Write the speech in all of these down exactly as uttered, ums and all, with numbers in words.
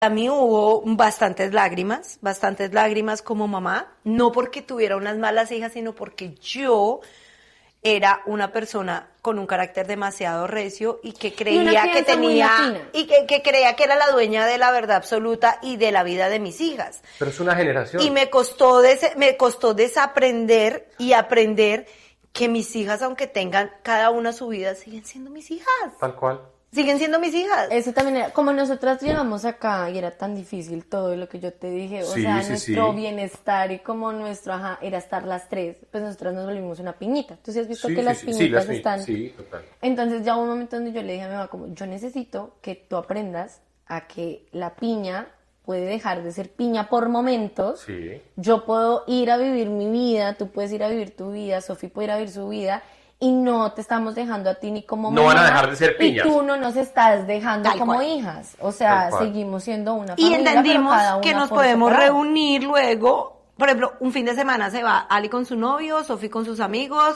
A mí hubo bastantes lágrimas, bastantes lágrimas como mamá, no porque tuviera unas malas hijas, sino porque yo era una persona con un carácter demasiado recio y que creía y que tenía y que, que creía que era la dueña de la verdad absoluta y de la vida de mis hijas. Pero es una generación. Y me costó des, me costó desaprender y aprender que mis hijas, aunque tengan cada una su vida, siguen siendo mis hijas. Tal cual. Siguen siendo mis hijas. Eso también era, como nosotras llegamos acá y era tan difícil todo lo que yo te dije, o sí, sea, sí, nuestro sí. bienestar y como nuestro, ajá, era estar las tres, pues nosotras nos volvimos una piñita. ¿Tú sí has visto Sí, que sí, las sí, piñitas sí, las pi- están? Sí, total. Entonces ya hubo un momento donde yo le dije a mi mamá como, yo necesito que tú aprendas a que la piña puede dejar de ser piña por momentos. Sí. Yo puedo ir a vivir mi vida, tú puedes ir a vivir tu vida, Sofi puede ir a vivir su vida, y no te estamos dejando a ti ni como No mamá, van a dejar de ser piñas. y tú no nos estás dejando Tal como cual. hijas. O sea, Tal cual. seguimos siendo una Y familia, entendimos pero cada una que nos por podemos separado. reunir luego. Por ejemplo, un fin de semana se va Ali con su novio, Sofi con sus amigos,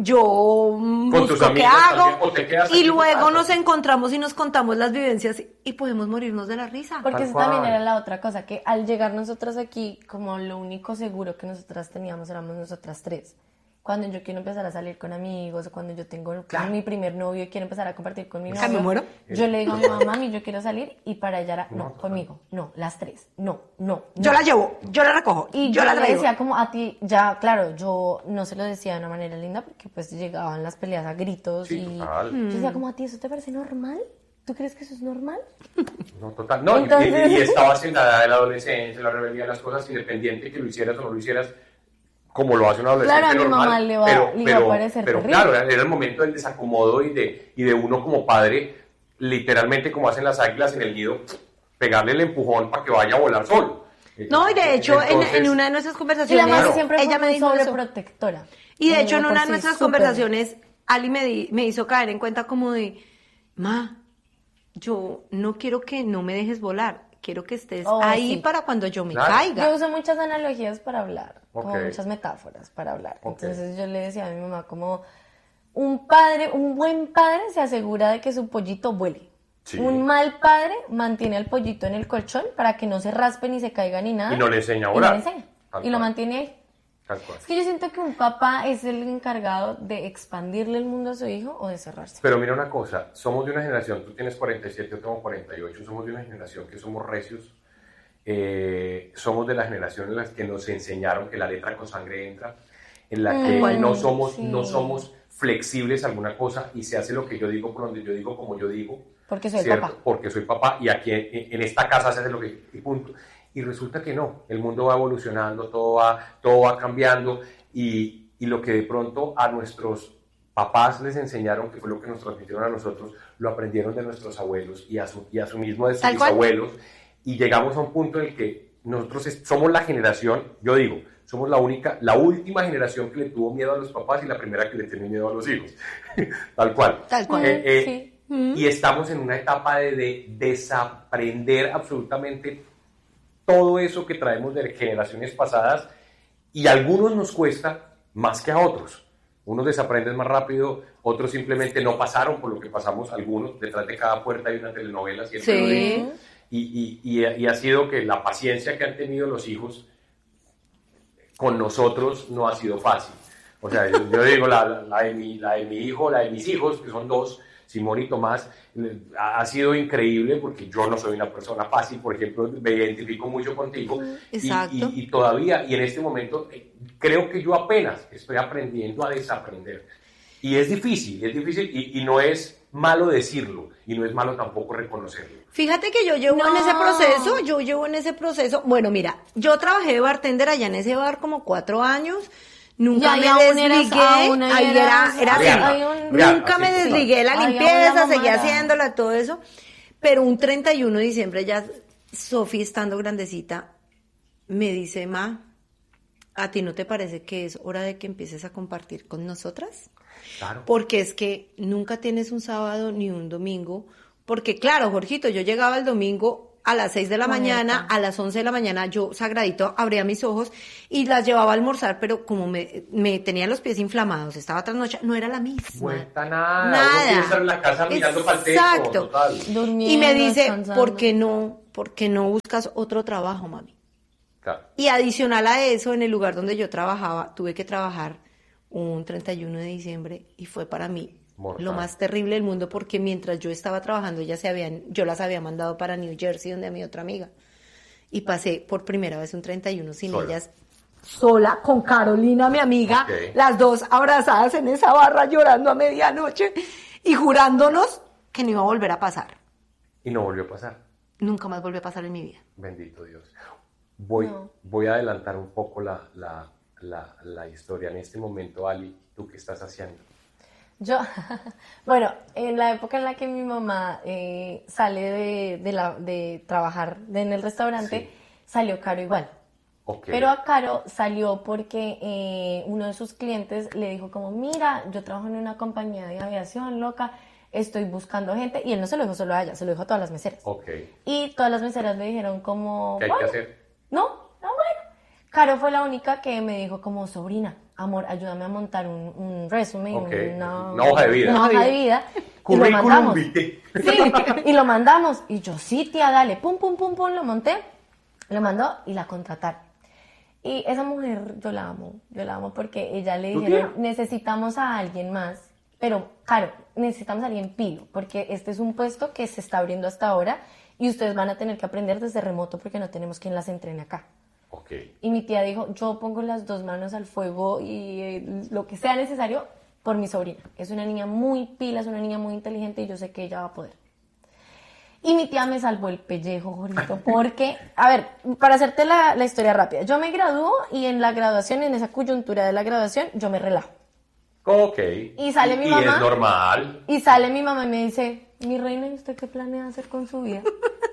yo mm, Con busco tus qué amigas hago, también, o te quedas aquí y en tu luego casa. nos encontramos y nos contamos las vivencias y podemos morirnos de la risa. Porque Tal eso también cual. era la otra cosa, que al llegar nosotras aquí, como lo único seguro que nosotras teníamos éramos nosotras tres. Cuando yo quiero empezar a salir con amigos, o cuando yo tengo Claro. mi primer novio y quiero empezar a compartir con mi ¿Que me novio, muero? yo le digo a mi mamá, mami, yo quiero salir, y para ella era, no, No, conmigo, no, las tres, no, no, no. Yo la llevo, yo la recojo, Y yo yo la le traigo. decía como a ti, ya, claro, yo no se lo decía de una manera linda porque pues llegaban las peleas a gritos Sí, y total. yo decía como a ti, ¿eso te parece normal? ¿Tú crees que eso es normal? No, total. No, y- Entonces- y, y estabas en la edad de la adolescencia, la rebeldía, las cosas, independiente que lo hicieras o no lo hicieras, como lo hace un adolescente Claro, a mi normal. mamá le va- pero, le iba pero, a parecer pero terrible. claro, era, era el momento del desacomodo y de, y de uno como padre, literalmente como hacen las águilas en el nido, pegarle el empujón para que vaya a volar solo. No, y de hecho, en- Entonces, en, una de nuestras Y la conversaciones, madre Claro. siempre fue ella me muy dijo eso. sobreprotectora. Y de Ella hecho, en por una de sí nuestras súper. conversaciones, Ali me, di- me hizo caer en cuenta como de, ma, yo no quiero que no me dejes volar, quiero que estés Oh, ahí sí. para cuando yo me Claro. caiga. Yo uso muchas analogías para hablar, como Ok. muchas metáforas para hablar. Ok. Entonces yo le decía a mi mamá como un padre, un buen padre se asegura de que su pollito vuele. Sí. Un mal padre mantiene al pollito en el colchón para que no se raspe ni se caiga ni nada. Y no le enseña a Y no volar. le enseña. Tal Y lo cual. mantiene ahí. Tal cual. Es que yo siento que un papá es el encargado de expandirle el mundo a su hijo o de cerrarse. Pero mira una cosa, somos de una generación, tú tienes cuarenta y siete, yo tengo cuarenta y ocho, somos de una generación que somos recios, eh, somos de la generación en la que nos enseñaron que la letra con sangre entra, en la que Mm, no somos, sí. no somos flexibles a alguna cosa y se hace lo que yo digo, por donde yo digo, como yo digo. Porque soy el ¿cierto? papá. Porque soy papá y aquí en, en esta casa se hace lo que y punto. Y resulta que no, el mundo va evolucionando, todo va, todo va cambiando y, y lo que de pronto a nuestros papás les enseñaron, que fue lo que nos transmitieron a nosotros, lo aprendieron de nuestros abuelos y a su, y a su mismo de sus Tal cual. abuelos y llegamos a un punto en el que nosotros es- somos la generación, yo digo, somos la única, la última generación que le tuvo miedo a los papás y la primera que le tiene miedo a los hijos. Tal cual. Tal cual. Eh, eh, Sí. Y estamos en una etapa de, de desaprender absolutamente todo eso que traemos de generaciones pasadas y a algunos nos cuesta más que a otros. Unos desaprenden más rápido, otros simplemente no pasaron por lo que pasamos algunos. Detrás de cada puerta hay una telenovela, siempre lo Sí. digo. Y, y, y, y ha sido que la paciencia que han tenido los hijos con nosotros no ha sido fácil. O sea, yo, yo digo, la, la, la de mi, la de mi hijo, la de mis hijos, que son dos, Simón y Tomás, eh, ha, ha sido increíble porque yo no soy una persona fácil, por ejemplo, me identifico mucho contigo. Y, Exacto. y, y todavía, y en este momento, eh, creo que yo apenas estoy aprendiendo a desaprender. Y es difícil, es difícil y, y no es malo decirlo, y no es malo tampoco reconocerlo. Fíjate que yo llevo No. en ese proceso, yo llevo en ese proceso, bueno, mira, yo trabajé de bartender allá en ese bar como cuatro años, nunca Y me ahí aún eras- desligué, aún ahí eras- era, era así, Real, hay un- real, nunca así, me total. desligué de la Ay, aún limpieza, la seguía mamá. haciéndola, todo eso, pero un treinta y uno de diciembre ya, Sofi estando grandecita, me dice, ma, ¿a ti no te parece que es hora de que empieces a compartir con nosotras? Claro. Porque es que nunca tienes un sábado ni un domingo, porque claro, Jorgito, yo llegaba el domingo a las seis de la Muerta. mañana, a las once de la mañana, yo sagradito abría mis ojos y las llevaba a almorzar, pero como me, me tenían los pies inflamados, estaba trasnochada, no era la misma. Vuelta nada, Nada. uno quiere estar en la casa mirando para el techo, Exacto. total. Durmiendo, Y me dice, descansando. ¿por qué no ¿por qué no buscas otro trabajo, mami? Claro. Y adicional a eso, en el lugar donde yo trabajaba, tuve que trabajar un treinta y uno de diciembre y fue para mí Mortal. lo más terrible del mundo porque mientras yo estaba trabajando, ellas se habían, yo las había mandado para New Jersey, donde a mi otra amiga. Y pasé por primera vez un treinta y uno sin Sola. ellas, sola, con Carolina, mi amiga, Ok. las dos abrazadas en esa barra llorando a medianoche y jurándonos que no iba a volver a pasar. Y no volvió a pasar. Nunca más volvió a pasar en mi vida. Bendito Dios. Voy, No. voy a adelantar un poco la, la, la, la historia. En este momento, Ali, ¿tú qué estás haciendo? Yo, bueno, en la época en la que mi mamá eh, sale de, de, la, de trabajar en el restaurante, Sí. salió Caro igual. Ok. Pero a Caro salió porque eh, uno de sus clientes le dijo como, mira, yo trabajo en una compañía de aviación, loca, estoy buscando gente. Y él no se lo dijo solo a ella, se lo dijo a todas las meseras. Ok. Y todas las meseras le dijeron como, ¿Qué hay que "Bueno". hacer? No, no, bueno. Caro fue la única que me dijo como, sobrina, amor, ayúdame a montar un, un resumen, Ok, una, una hoja de vida. Una hoja de vida. Y lo Currículum mandamos. vitae. Sí, y lo mandamos. Y yo, sí, tía, dale, pum, pum, pum, pum, lo monté, lo mandó y la contrataron. Y esa mujer, yo la amo, yo la amo porque ella le ¿Tu dijeron, tía? necesitamos a alguien más, pero claro, necesitamos a alguien pilo, porque este es un puesto que se está abriendo hasta ahora y ustedes van a tener que aprender desde remoto porque no tenemos quien las entrene acá. Ok. Y mi tía dijo, yo pongo las dos manos al fuego y eh, lo que sea necesario por mi sobrina. Es una niña muy pila, es una niña muy inteligente y yo sé que ella va a poder. Y mi tía me salvó el pellejo, Jorito, porque, a ver, para hacerte la, la historia rápida, yo me gradúo y en la graduación, en esa coyuntura de la graduación, yo me relajo. Ok. Y sale mi y mamá. es normal. Y sale mi mamá y me dice, mi reina, ¿y usted qué planea hacer con su vida?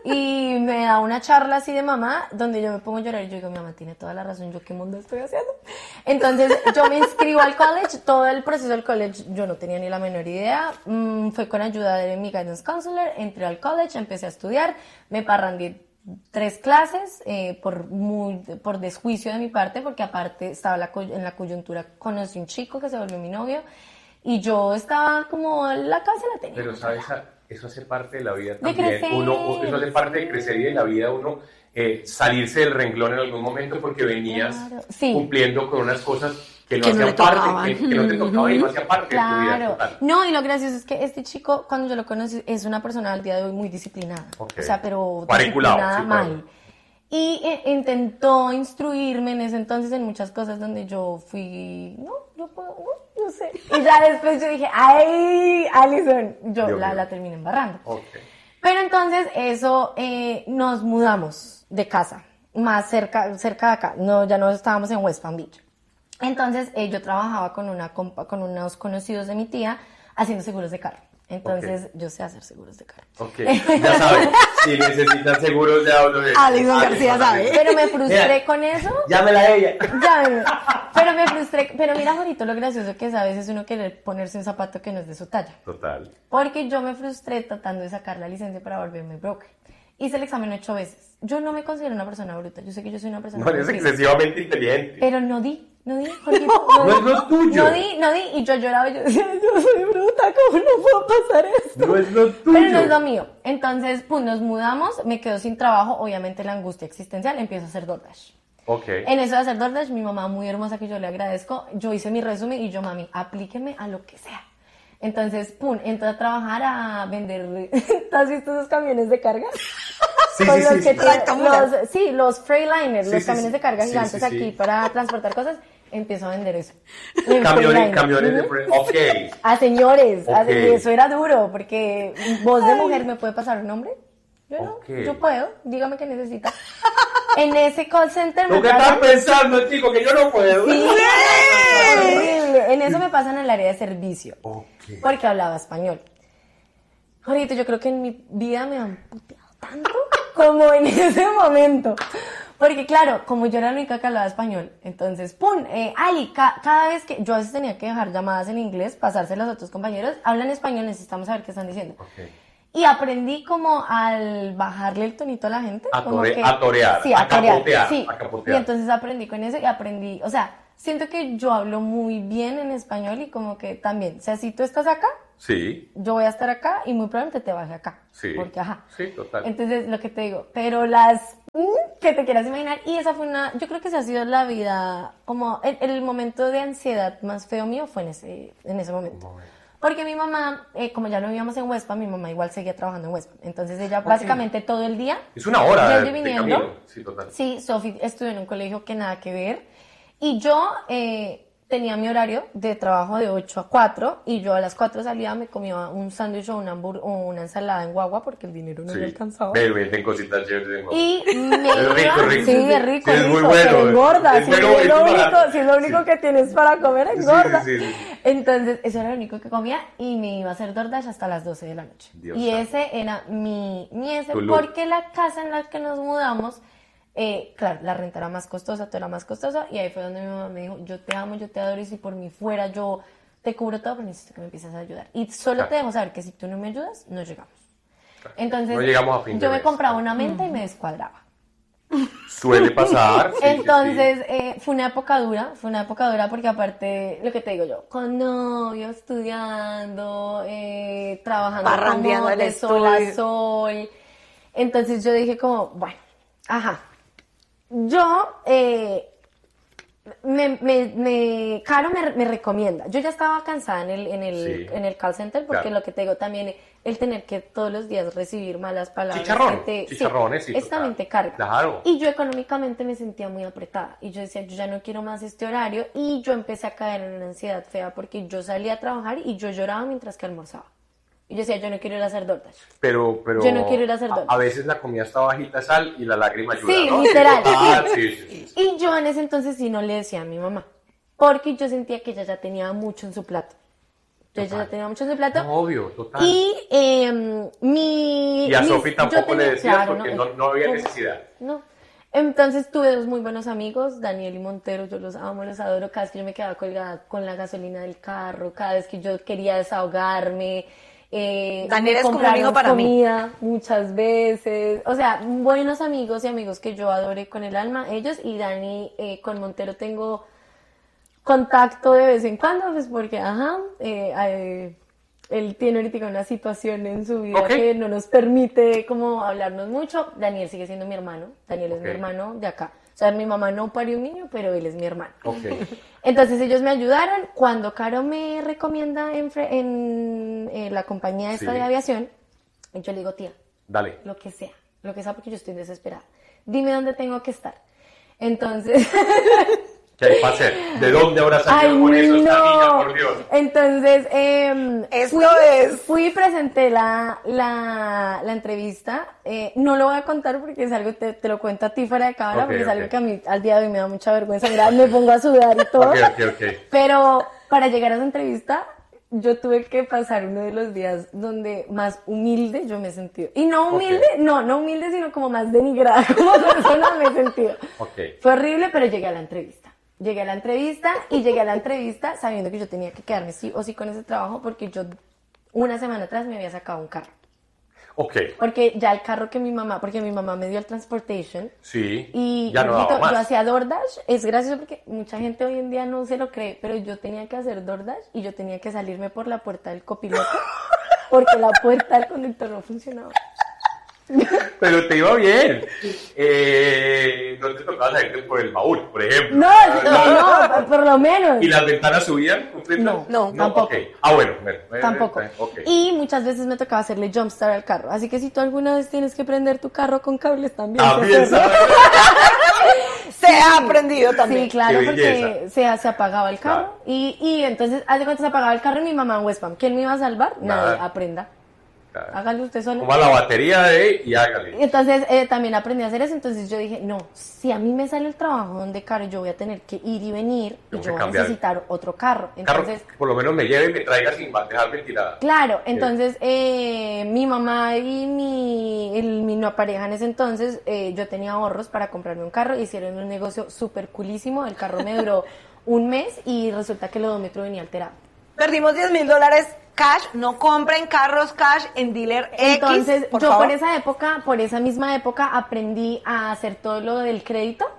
Y me da una charla así de mamá, donde yo me pongo a llorar y yo digo, mi mamá tiene toda la razón, ¿yo qué mundo estoy haciendo? Entonces yo me inscribo al college, todo el proceso del college yo no tenía ni la menor idea, mm, fue con ayuda de mi guidance counselor, entré al college, empecé a estudiar, me parrandié tres clases eh, por, muy, por desjuicio de mi parte, porque aparte estaba la, coy- en la coyuntura, conocí un chico que se volvió mi novio, y yo estaba como, la cabeza la tenía. Pero, ¿sabes? Eso hace parte de la vida De también. crecer. Uno, eso hace parte de crecer y de la vida uno eh, salirse del renglón en algún momento porque venías Claro, sí. cumpliendo con unas cosas que no Que no hacían le parte, tocaban. que, que no te tocaban y no hacían parte de tu vida Claro. total. No, y lo gracioso es que este chico, cuando yo lo conocí, es una persona al día de hoy muy disciplinada. Ok. O sea, pero Cuadriculado, disciplinada sí, mal. claro. Y eh, intentó instruirme en ese entonces en muchas cosas donde yo fui, no, yo puedo, no, no sé. Y ya después yo dije, ay, Alison, yo Dios la, mío. la terminé embarrando. Ok. Pero entonces eso, eh, nos mudamos de casa, más cerca, cerca de acá, no, ya no estábamos en West Palm Beach. Entonces eh, yo trabajaba con, una compa, con unos conocidos de mi tía haciendo seguros de carro. Entonces Ok. yo sé hacer seguros de carro. Ok, ya saben, si necesitan seguros ya hablo de Alison García sabe. Pero me frustré Mira. con eso. Llámela a ella. Ya, pero me frustré. Pero mira, Jorito, lo gracioso que es a veces uno querer ponerse un zapato que no es de su talla. Total. Porque yo me frustré tratando de sacar la licencia para volverme broker. Hice el examen ocho veces. Yo no me considero una persona bruta. Yo sé que yo soy una persona No eres nutrida. excesivamente inteligente. Pero no di, no di, Jorgito, No es lo tuyo. No di, no di. Y yo lloraba y yo decía, yo soy bruta, ¿cómo no puedo pasar esto? No es lo tuyo. Pero no es lo mío. Entonces, pues nos mudamos, me quedo sin trabajo, obviamente la angustia existencial, empiezo a hacer DoorDash. Ok. En eso de hacer DoorDash, mi mamá muy hermosa que yo le agradezco, yo hice mi resumen y yo, mami, aplíqueme a lo que sea. Entonces, pum, entré a trabajar a vender, ¿tú has visto esos camiones de carga? Sí, Con sí, los sí, que sí. tienen- Tractomulas. los, sí, los Freightliners, Sí, los sí, camiones sí. de carga Sí, gigantes sí, sí. aquí para transportar cosas, empiezo a vender eso. En Camiones, Freightliner. camiones de... Ujú. pre- Ok. A señores, a- Ok. y eso era duro, porque voz de mujer me puede pasar un nombre. Yo no, Ok. yo puedo, dígame qué necesita. En ese call center ¿Tú me qué estás pasan... pensando, chico? Que yo no puedo. Sí, horrible. En eso me pasan en el área de servicio, Ok. porque hablaba español. Ahorita yo creo que en mi vida me han puteado tanto como en ese momento. Porque claro, como yo era la única que hablaba español, entonces, ¡pum! Eh, Ali, ca- cada vez que yo a veces tenía que dejar llamadas en inglés, pasárselas a otros compañeros, hablan español, necesitamos saber qué están diciendo. Ok. Y aprendí como al bajarle el tonito a la gente. A como tore- que, a torear, sí, a a torear, capotear, sí. a capotear. Y entonces aprendí con eso y aprendí, o sea, siento que yo hablo muy bien en español y como que también, o sea, si tú estás acá, Sí. Yo voy a estar acá y muy probablemente te baje acá. Sí. Porque, ajá. Sí, total. Entonces, lo que te digo, pero las mm, que te quieras imaginar, y esa fue una, yo creo que esa ha sido la vida, como el, el momento de ansiedad más feo mío fue en ese, en ese momento. Porque mi mamá, eh, como ya no vivíamos en Huespa, mi mamá igual seguía trabajando en Huespa. Entonces ella okay. básicamente todo el día... Es una hora de, de viniendo. camino. Sí, total. Sí, Sofi estudió en un colegio que nada que ver. Y yo... Eh, tenía mi horario de trabajo de ocho a cuatro y yo a las cuatro salía, me comía un sándwich o una, hambur- o una ensalada en guagua porque el dinero no sí. me alcanzaba. Ve, venden cositas chéveres en guagua. Y me es rico, rico. Sí, es rico, sí, es rico, muy bueno. pero engorda. Es si, bueno, es lo único, si es lo único sí. que tienes para comer, engorda. Sí, sí, sí, sí. Entonces, eso era lo único que comía y me iba a hacer DoorDash hasta las doce de la noche. Dios y sabe. ese era mi, mi ese, Tu look. porque la casa en la que nos mudamos... Eh, claro, la renta era más costosa, todo era más costoso y ahí fue donde mi mamá me dijo, yo te amo, yo te adoro y si por mí fuera yo te cubro todo, pero necesito que me empieces a ayudar. Y solo claro. te dejo saber que si tú no me ayudas, no llegamos. Claro. Entonces, no llegamos a fin de yo me mes. compraba una menta y me descuadraba. Suele pasar. Sí, Entonces, sí, sí. Eh, fue una época dura, fue una época dura porque aparte, lo que te digo yo, con novio, estudiando, eh, trabajando como de sol a sol. Entonces yo dije como, bueno, ajá. Yo, eh, me, me, me, Caro me, me recomienda. Yo ya estaba cansada en el, en el, sí. en el call center porque claro. lo que te digo también, el tener que todos los días recibir malas palabras. Chicharrón, que te, chicharrones, sí, sí, esta también te carga. Claro. Y yo económicamente me sentía muy apretada. Y yo decía, yo ya no quiero más este horario. Y yo empecé a caer en una ansiedad fea porque yo salía a trabajar y yo lloraba mientras que almorzaba. Y yo decía, yo no quiero ir a hacer DoorDash. Pero, pero... Yo no quiero ir a hacer DoorDash. A, a veces la comida está bajita de sal y la lágrima ayuda, Sí, ¿no? literal. Ah, sí, sí, sí. Y yo en ese entonces sí no le decía a mi mamá. Porque yo sentía que ella ya tenía mucho en su plato. Yo ella ya tenía mucho en su plato. No, obvio, total. Y eh, mi... Y a mis, Sofi tampoco tenía, le decías claro, porque no, no, no había necesidad. No. Entonces tuve dos muy buenos amigos, Daniel y Montero, yo los amo, los adoro. Cada vez que yo me quedaba colgada con la gasolina del carro, cada vez que yo quería desahogarme... Eh, Daniel es como un hijo para comida mí. Muchas veces, o sea, buenos amigos y amigos que yo adoré con el alma, ellos. Y Dani, eh, con Montero tengo contacto de vez en cuando, pues porque, ajá, eh, eh, él tiene ahorita una situación en su vida okay. que no nos permite como hablarnos mucho. Daniel sigue siendo mi hermano, Daniel es okay. mi hermano de acá. O sea, mi mamá no parió un niño, pero él es mi hermano. Okay. Entonces ellos me ayudaron. Cuando Caro me recomienda en, en, en la compañía esta sí. de aviación, yo le digo, tía, dale, lo que sea, lo que sea porque yo estoy desesperada. Dime dónde tengo que estar. Entonces... ¿Qué hay para hacer? ¿De dónde habrá salido Ay, con eso esta no. niña, por Dios? Entonces, eh, Esto fui, es... fui y presenté la, la, la entrevista. Eh, no lo voy a contar porque es algo, te, te lo cuento a ti fuera de cámara, okay, porque okay. es algo que a mí al día de hoy me da mucha vergüenza. Mira, me pongo a sudar y todo. Okay, okay, okay. Pero para llegar a esa entrevista, yo tuve que pasar uno de los días donde más humilde yo me he sentido. Y no humilde, okay. no, no humilde, sino como más denigrada como persona me he sentido. Okay. Fue horrible, pero llegué a la entrevista. Llegué a la entrevista y llegué a la entrevista sabiendo que yo tenía que quedarme sí o sí con ese trabajo porque yo una semana atrás me había sacado un carro. Ok. Porque ya el carro que mi mamá, porque mi mamá me dio el transportation. Sí, y ya no daba poquito, más. Yo hacía DoorDash, es gracioso porque mucha gente hoy en día no se lo cree, pero yo tenía que hacer DoorDash y yo tenía que salirme por la puerta del copiloto porque la puerta del conductor no funcionaba. Pero te iba bien. Eh, no te tocaba salirte por el baúl, por ejemplo. No, no, no, por lo menos. ¿Y las ventanas subían? No, no, tampoco. Okay. Ah, bueno, bueno, bueno tampoco. Okay. Y muchas veces me tocaba hacerle jumpstart al carro. Así que si tú alguna vez tienes que prender tu carro con cables también. También sabes. Se ha aprendido también. Sí, claro, porque se, se apagaba el carro. Claro. Y, y entonces, hace cuánto se apagaba el carro y mi mamá en West Palm. ¿Quién me iba a salvar? Nadie, Nada. aprenda. Claro. Hágalo usted solo. Toma la batería de y hágale. Entonces eh, también aprendí a hacer eso. Entonces yo dije, no, si a mí me sale el trabajo donde Caro, yo voy a tener que ir y venir y yo voy a necesitar otro carro. Entonces, carro, por lo menos me lleve y me traiga sin dejar ventilada. Claro, entonces eh, mi mamá y mi, el, mi no pareja en ese entonces, eh, yo tenía ahorros para comprarme un carro. Hicieron un negocio súper coolísimo. El carro me duró un mes y resulta que el odómetro venía alterado. Perdimos diez mil dólares cash, no compren carros cash en dealer X. Entonces, por yo favor. por esa época, por esa misma época, aprendí a hacer todo lo del crédito.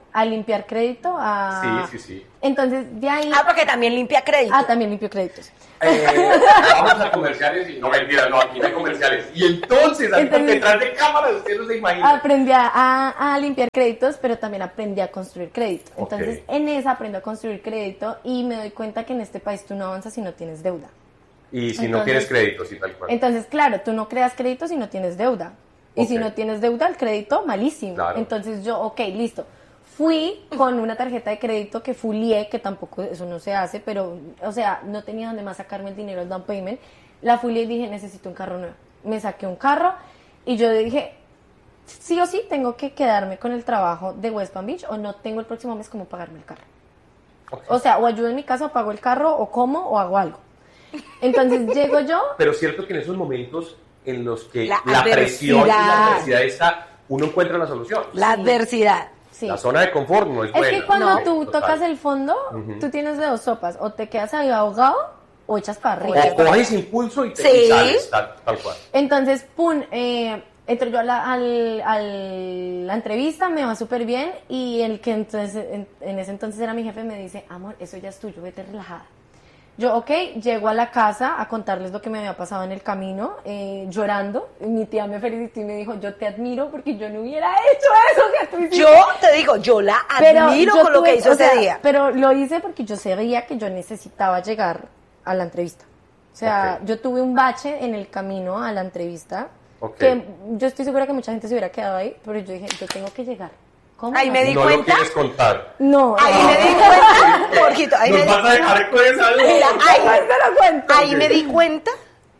a limpiar crédito, a... Sí, sí, sí. Entonces, de ahí... Ah, porque también limpia crédito. Ah, también limpio créditos. Eh, vamos a comerciales y no mentira, no, aquí no hay comerciales. Y entonces, aquí Entonces- detrás de cámaras, usted no se imagina. Aprendí a, a- a limpiar créditos, pero también aprendí a construir crédito. Ok. Entonces, en esa aprendo a construir crédito y me doy cuenta que en este país tú no avanzas si no tienes deuda. Y si no Entonces- tienes crédito, sí, tal cual. Entonces, claro, tú no creas crédito si no tienes deuda. Y Ok. si no tienes deuda, el crédito, malísimo. Claro. Entonces yo, ok, listo. Fui con una tarjeta de crédito que fulié, que tampoco eso no se hace, pero, o sea, no tenía donde más sacarme el dinero, el down payment. La fulié y dije, necesito un carro nuevo. Me saqué un carro y yo dije, sí o sí, tengo que quedarme con el trabajo de West Palm Beach o no tengo el próximo mes cómo pagarme el carro. Ok. O sea, o ayudo en mi casa, o pago el carro, o como, o hago algo. Entonces llego yo. Pero cierto que en esos momentos en los que La la, presión y la adversidad. adversidad está, uno encuentra la solución. La Sí. adversidad. Sí. La zona de confort no es Es buena. que cuando No. tú Total. tocas el fondo, Ujú. tú tienes de dos sopas, o te quedas ahí ahogado o echas para arriba. O coges impulso y te Sí. y sales, tal, tal cual. Entonces, pum, eh, entro yo a la, al- al- la entrevista, me va súper bien y el que entonces, en, en ese entonces era mi jefe me dice, amor, eso ya es tuyo, vete relajada. Yo, ok, llego a la casa a contarles lo que me había pasado en el camino, eh, llorando. Y mi tía me felicitó y me dijo, yo te admiro porque yo no hubiera hecho eso que tú hiciste. Yo te digo, yo la Pero admiro yo con lo tuve- que hizo o ese sea, día. Pero lo hice porque yo sabía que yo necesitaba llegar a la entrevista. O sea, Ok. yo tuve un bache en el camino a la entrevista. Ok. Que yo estoy segura que mucha gente se hubiera quedado ahí, pero yo dije, yo tengo que llegar. ¿Cómo? Ahí me di No lo cuenta. quieres contar. No. Ahí no. me di cuenta, Jorgito, ahí me Nos di vas a dejar con esa duda. Mira, ahí, Ay, te lo cuento. ahí me di cuenta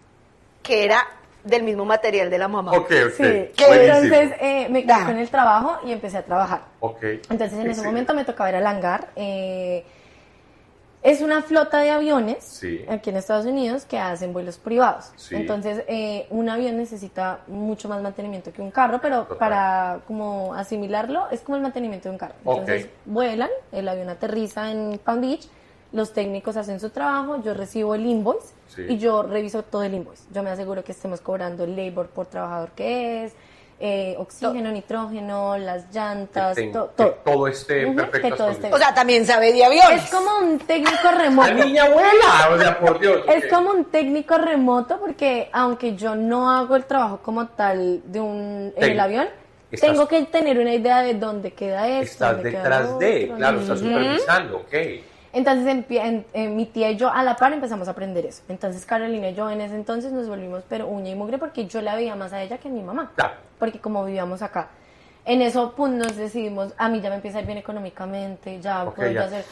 que era del mismo material de la mamá. Ok, ok. Sí, Buenísimo. entonces eh, me quedé Ya. con el trabajo y empecé a trabajar. Ok. Entonces en ese Sí. momento me tocaba ir al hangar. eh, es una flota de aviones Sí. aquí en Estados Unidos que hacen vuelos privados. Sí. Entonces eh, un avión necesita mucho más mantenimiento que un carro, pero Total. para como asimilarlo es como el mantenimiento de un carro. Entonces Ok. vuelan, el avión aterriza en Palm Beach, los técnicos hacen su trabajo, yo recibo el invoice Sí. y yo reviso todo el invoice. Yo me aseguro que estemos cobrando el labor por trabajador que es, eh, oxígeno, nitrógeno, las llantas, Que ten- to- que todo. todo esté Ujú, perfecto. que todo esté O sea, también sabe de aviones. Es como un técnico remoto. La niña abuela, o sea, por Dios. Es ok. como un técnico remoto porque aunque yo no hago el trabajo como tal de un en el Ten- avión, estás- tengo que tener una idea de dónde queda esto, Estás dónde queda detrás lo de, otro, claro, ¿no? estás supervisando, ok. Entonces empie- en- en mi tía y yo a la par empezamos a aprender eso. Entonces Carolina y yo en ese entonces nos volvimos pero uña y mugre porque yo la veía más a ella que a mi mamá. Claro. Porque como vivíamos acá. En eso pues nos decidimos, a mí ya me empieza a ir bien económicamente, ya Ok, puedo yo ya. hacer...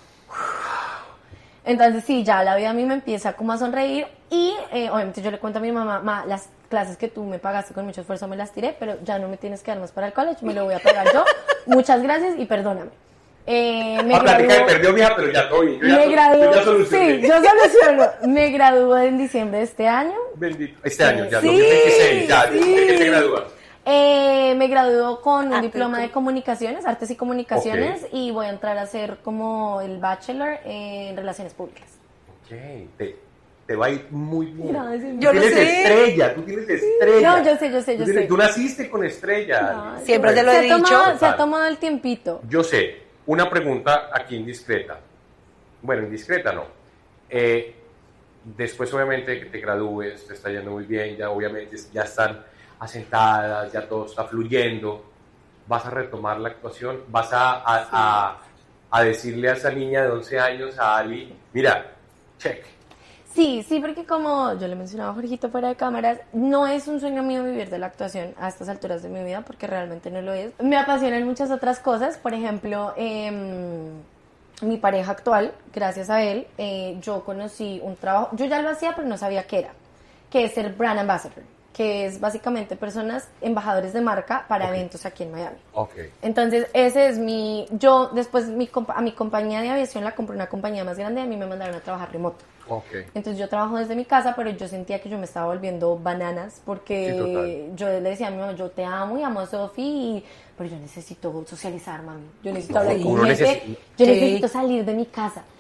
Entonces sí, ya la vida a mí me empieza como a sonreír y eh, obviamente yo le cuento a mi mamá, ma, las clases que tú me pagaste con mucho esfuerzo me las tiré, pero ya no me tienes que dar más para el college, me lo voy a pagar yo. Muchas gracias y perdóname. Eh, me La plática graduó- me perdió, mija, pero ya todo bien. Yo ya, me sol- graduó, yo ya solucioné. sí, yo soluciono. Me graduó en diciembre de este año. Bendito. Este año, ya, Sí, dos mil veintiséis, ya, sí. ¿de qué te gradúas? Eh, me graduó con un Arte diploma y de com- comunicaciones, artes y comunicaciones, Ok. y voy a entrar a hacer como el bachelor en relaciones públicas. Ok, te, te va a ir muy bien. Gracias. Tú Yo lo tienes sé. estrella, tú tienes estrella. No, yo sé, yo sé, Tú yo tienes- sé. Tú naciste con estrella. Ay, Siempre te lo se he ha dicho. tomado- se ha Total. tomado el tiempito. Yo sé, una pregunta aquí indiscreta. Bueno, indiscreta no. Eh, después, obviamente, que te gradúes, te está yendo muy bien, ya obviamente ya están asentadas, ya todo está fluyendo. ¿Vas a retomar la actuación? ¿Vas a, a, a, a decirle a esa niña de once años, a Ali, mira, check? Sí, sí, porque como yo le mencionaba a Jorgito fuera de cámaras, no es un sueño mío vivir de la actuación a estas alturas de mi vida, porque realmente no lo es. Me apasionan muchas otras cosas, por ejemplo, em, mi pareja actual, gracias a él, eh, yo conocí un trabajo, yo ya lo hacía, pero no sabía qué era, que es ser brand ambassador, que es básicamente personas, embajadores de marca para Ok. eventos aquí en Miami. Ok. Entonces, ese es mi, yo después mi, compa- a mi compañía de aviación la compré una compañía más grande y a mí me mandaron a trabajar remoto. Ok. Entonces yo trabajo desde mi casa, pero yo sentía que yo me estaba volviendo bananas Sí, porque total. yo le decía a mi mamá, yo te amo y amo a Sofi, y- pero yo necesito socializar, mami. Yo necesito hablar No, con uno gente, necesita- yo Sí. necesito salir de mi casa.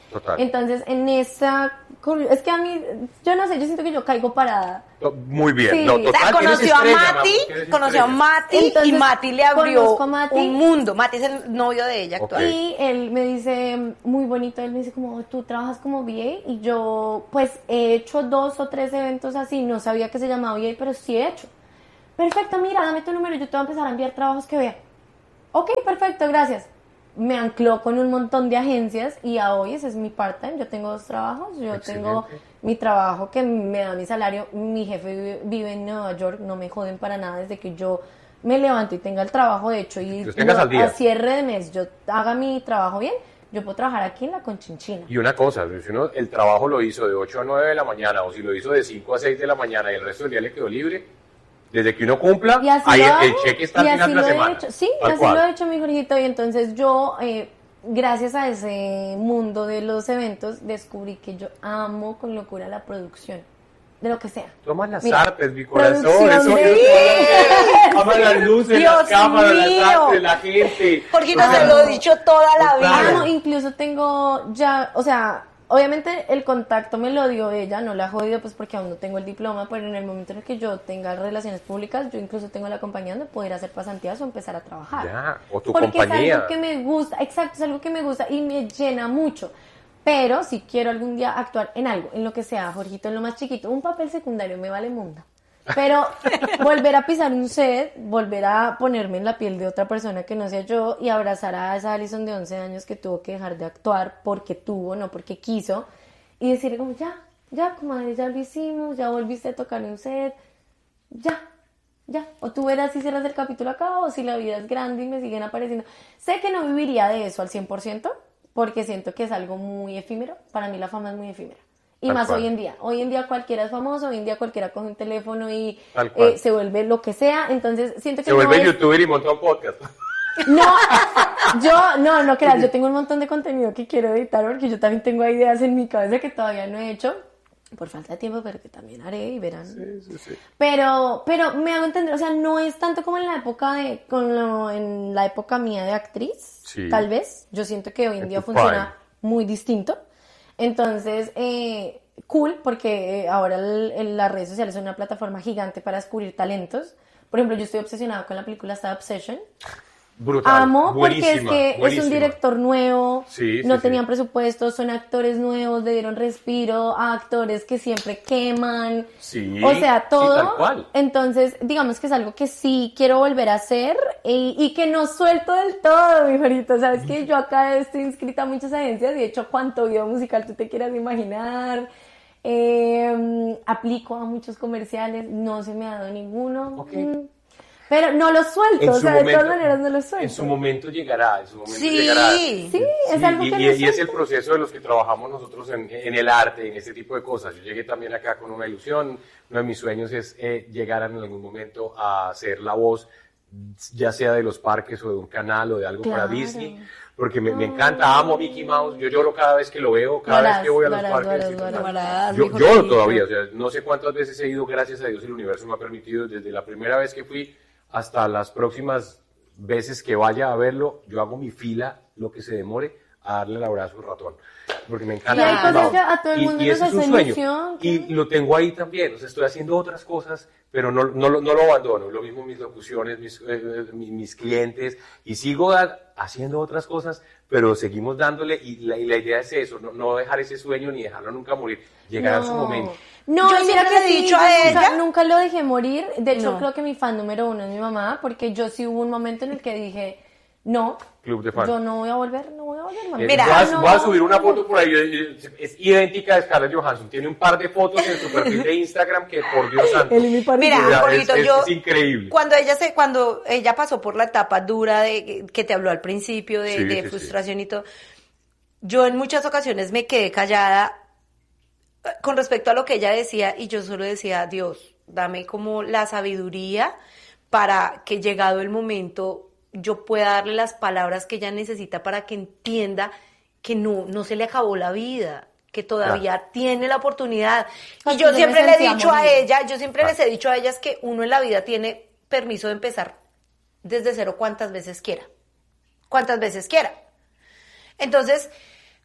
Total. Entonces, en esa... Es que a mí, yo no sé, yo siento que yo caigo parada. Muy bien, Sí. no, O sea, O sea, total. conoció tienes a estrella, Mati, Mamu, tienes conoció a estrella. Mati Entonces, y Mati le abrió conozco a Mati. un mundo. Mati es el novio de ella actual. Ok. Y él me dice, muy bonito, él me dice como, tú trabajas como V A, y yo pues he hecho dos o tres eventos así, no sabía que se llamaba V A, pero sí he hecho. Perfecto, mira, dame tu número, yo te voy a empezar a enviar trabajos que vea. Ok, perfecto, gracias. Me ancló con un montón de agencias y a hoy ese es mi part-time. Yo tengo dos trabajos. Yo Excelente. tengo mi trabajo que me da mi salario. Mi jefe vive, vive en Nueva York, no me joden para nada desde que yo me levanto y tenga el trabajo hecho y Los tengas no, al día. a cierre de mes yo haga mi trabajo bien. Yo puedo trabajar aquí en la Conchinchina. Y una cosa, si uno el trabajo lo hizo de ocho a nueve de la mañana o si lo hizo de cinco a seis de la mañana y el resto del día le quedó libre, desde que uno cumpla, Y así ahí lo el hago, cheque está y al final así de la lo he semana. hecho. Sí, Tal así cual. lo he hecho, mi Jorgito. Y entonces yo, eh, gracias a ese mundo de los eventos, descubrí que yo amo con locura la producción, de lo que sea. Toma las Mira, artes, mi corazón. producción Eso de- yo ama las luces, Dios las cámaras, las mío. artes, la gente. Jorge O nos sea, lo he dicho toda la total. vida. Amo, incluso tengo ya, o sea, obviamente el contacto me lo dio ella, no la ha jodido pues porque aún no tengo el diploma, pero en el momento en el que yo tenga relaciones públicas, yo incluso tengo la compañía donde poder hacer pasantías o empezar a trabajar. Ya, o tu Porque compañía. es algo que me gusta, exacto, es algo que me gusta y me llena mucho. Pero si quiero algún día actuar en algo, en lo que sea, Jorgito, en lo más chiquito, un papel secundario me vale mundo. Pero volver a pisar un set, volver a ponerme en la piel de otra persona que no sea yo y abrazar a esa Alison de once años que tuvo que dejar de actuar porque tuvo, no porque quiso, y decirle como, ya, ya, comadre, ya lo hicimos, ya volviste a tocar un set, ya, ya. O tú verás si cierras el capítulo acá o si la vida es grande y me siguen apareciendo. Sé que no viviría de eso al cien por ciento porque siento que es algo muy efímero. Para mí la fama es muy efímera. Y Tal más cual. hoy en día. Hoy en día cualquiera es famoso, hoy en día cualquiera coge un teléfono y Tal cual. eh, se vuelve lo que sea. Entonces siento que Se no vuelve es- youtuber y monta un podcast. No, yo, no, no creas, yo tengo un montón de contenido que quiero editar porque yo también tengo ideas en mi cabeza que todavía no he hecho. Por falta de tiempo, pero que también haré y verán. Sí, sí, sí. Pero, pero me hago entender, o sea, no es tanto como en la época de, con lo- en la época mía de actriz, Sí. tal vez. Yo siento que hoy en En día tu funciona prime. muy distinto. Entonces, eh, cool, porque eh, ahora el- el- las redes sociales son una plataforma gigante para descubrir talentos. Por ejemplo, yo estoy obsesionada con la película Star Obsession. Brutal. Amo porque es Buenísima, que es buenísima. un director nuevo, Sí, sí, no sí. tenían presupuesto, son actores nuevos, le dieron respiro a actores que siempre queman. Sí, O sea, sí, todo. tal cual. Entonces, digamos que es algo que sí quiero volver a hacer y, y que no suelto del todo, mi Jorito. Sabes que yo acá estoy inscrita a muchas agencias y he hecho cuánto video musical tú te quieras imaginar. Eh, aplico a muchos comerciales, no se me ha dado ninguno. Ok. Mm. Pero no lo suelto, En o su sea, de momento- todas maneras no lo suelto. En su momento llegará, en su momento Sí. llegará. Sí, es algo y, que y- no y es el suelto. proceso de los que trabajamos nosotros en, en el arte, en este tipo de cosas. Yo llegué también acá con una ilusión. Uno de mis sueños es eh, llegar en algún momento a ser la voz, ya sea de los parques o de un canal o de algo para Claro. Disney. Porque me, me encanta, amo a Mickey Mouse. Yo lloro cada vez que lo veo, cada Lo vez que voy a harás, los lo harás, parques. lo y harás, cosas. lo harás. Yo mi lloro Jorgito. todavía, o sea, no sé cuántas veces he ido, gracias a Dios el universo me ha permitido, desde la primera vez que fui hasta las próximas veces que vaya a verlo, yo hago mi fila, lo que se demore, a darle el abrazo al ratón. Porque me encanta. Y hay Mickey cosas Mouse. que a todo el Y- mundo y nos ese es un hace sueño. ilusión, Y claro. lo tengo ahí también, o sea, estoy haciendo otras cosas, pero no, no, lo- no lo abandono. Lo mismo mis locuciones, mis, eh, eh, mis, mis clientes, y sigo da- haciendo otras cosas, pero seguimos dándole, y la, y la idea es eso, no, no dejar ese sueño ni dejarlo nunca morir, llegará su momento. No, Yo y mira siempre que le he sí, dicho a yo nunca, ella- nunca lo dejé morir. De hecho, No. creo que mi fan número uno es mi mamá, porque yo sí hubo un momento en el que dije, no, Club de fans. yo no voy a volver, no voy a volver, mamá. Eh, Mira, voy, a, no, voy a subir una no. foto por ahí, eh, eh, es idéntica a Scarlett Johansson, tiene un par de fotos en su perfil de Instagram que, por Dios santo, Él y mi padre. Mira, o sea, Jorgito, es, es- yo es increíble. cuando ella se, cuando ella pasó por la etapa dura de que te habló al principio de, Sí, de sí, sí. frustración y todo, yo en muchas ocasiones me quedé callada eh, con respecto a lo que ella decía y yo solo decía, Dios, dame como la sabiduría para que llegado el momento yo pueda darle las palabras que ella necesita para que entienda que no, no se le acabó la vida, que todavía tiene la oportunidad. Y Porque yo yo me siempre le he sentía dicho a morir. ella, yo siempre Claro. les he dicho a ellas que uno en la vida tiene permiso de empezar desde cero cuantas veces quiera. Cuantas veces quiera. Entonces,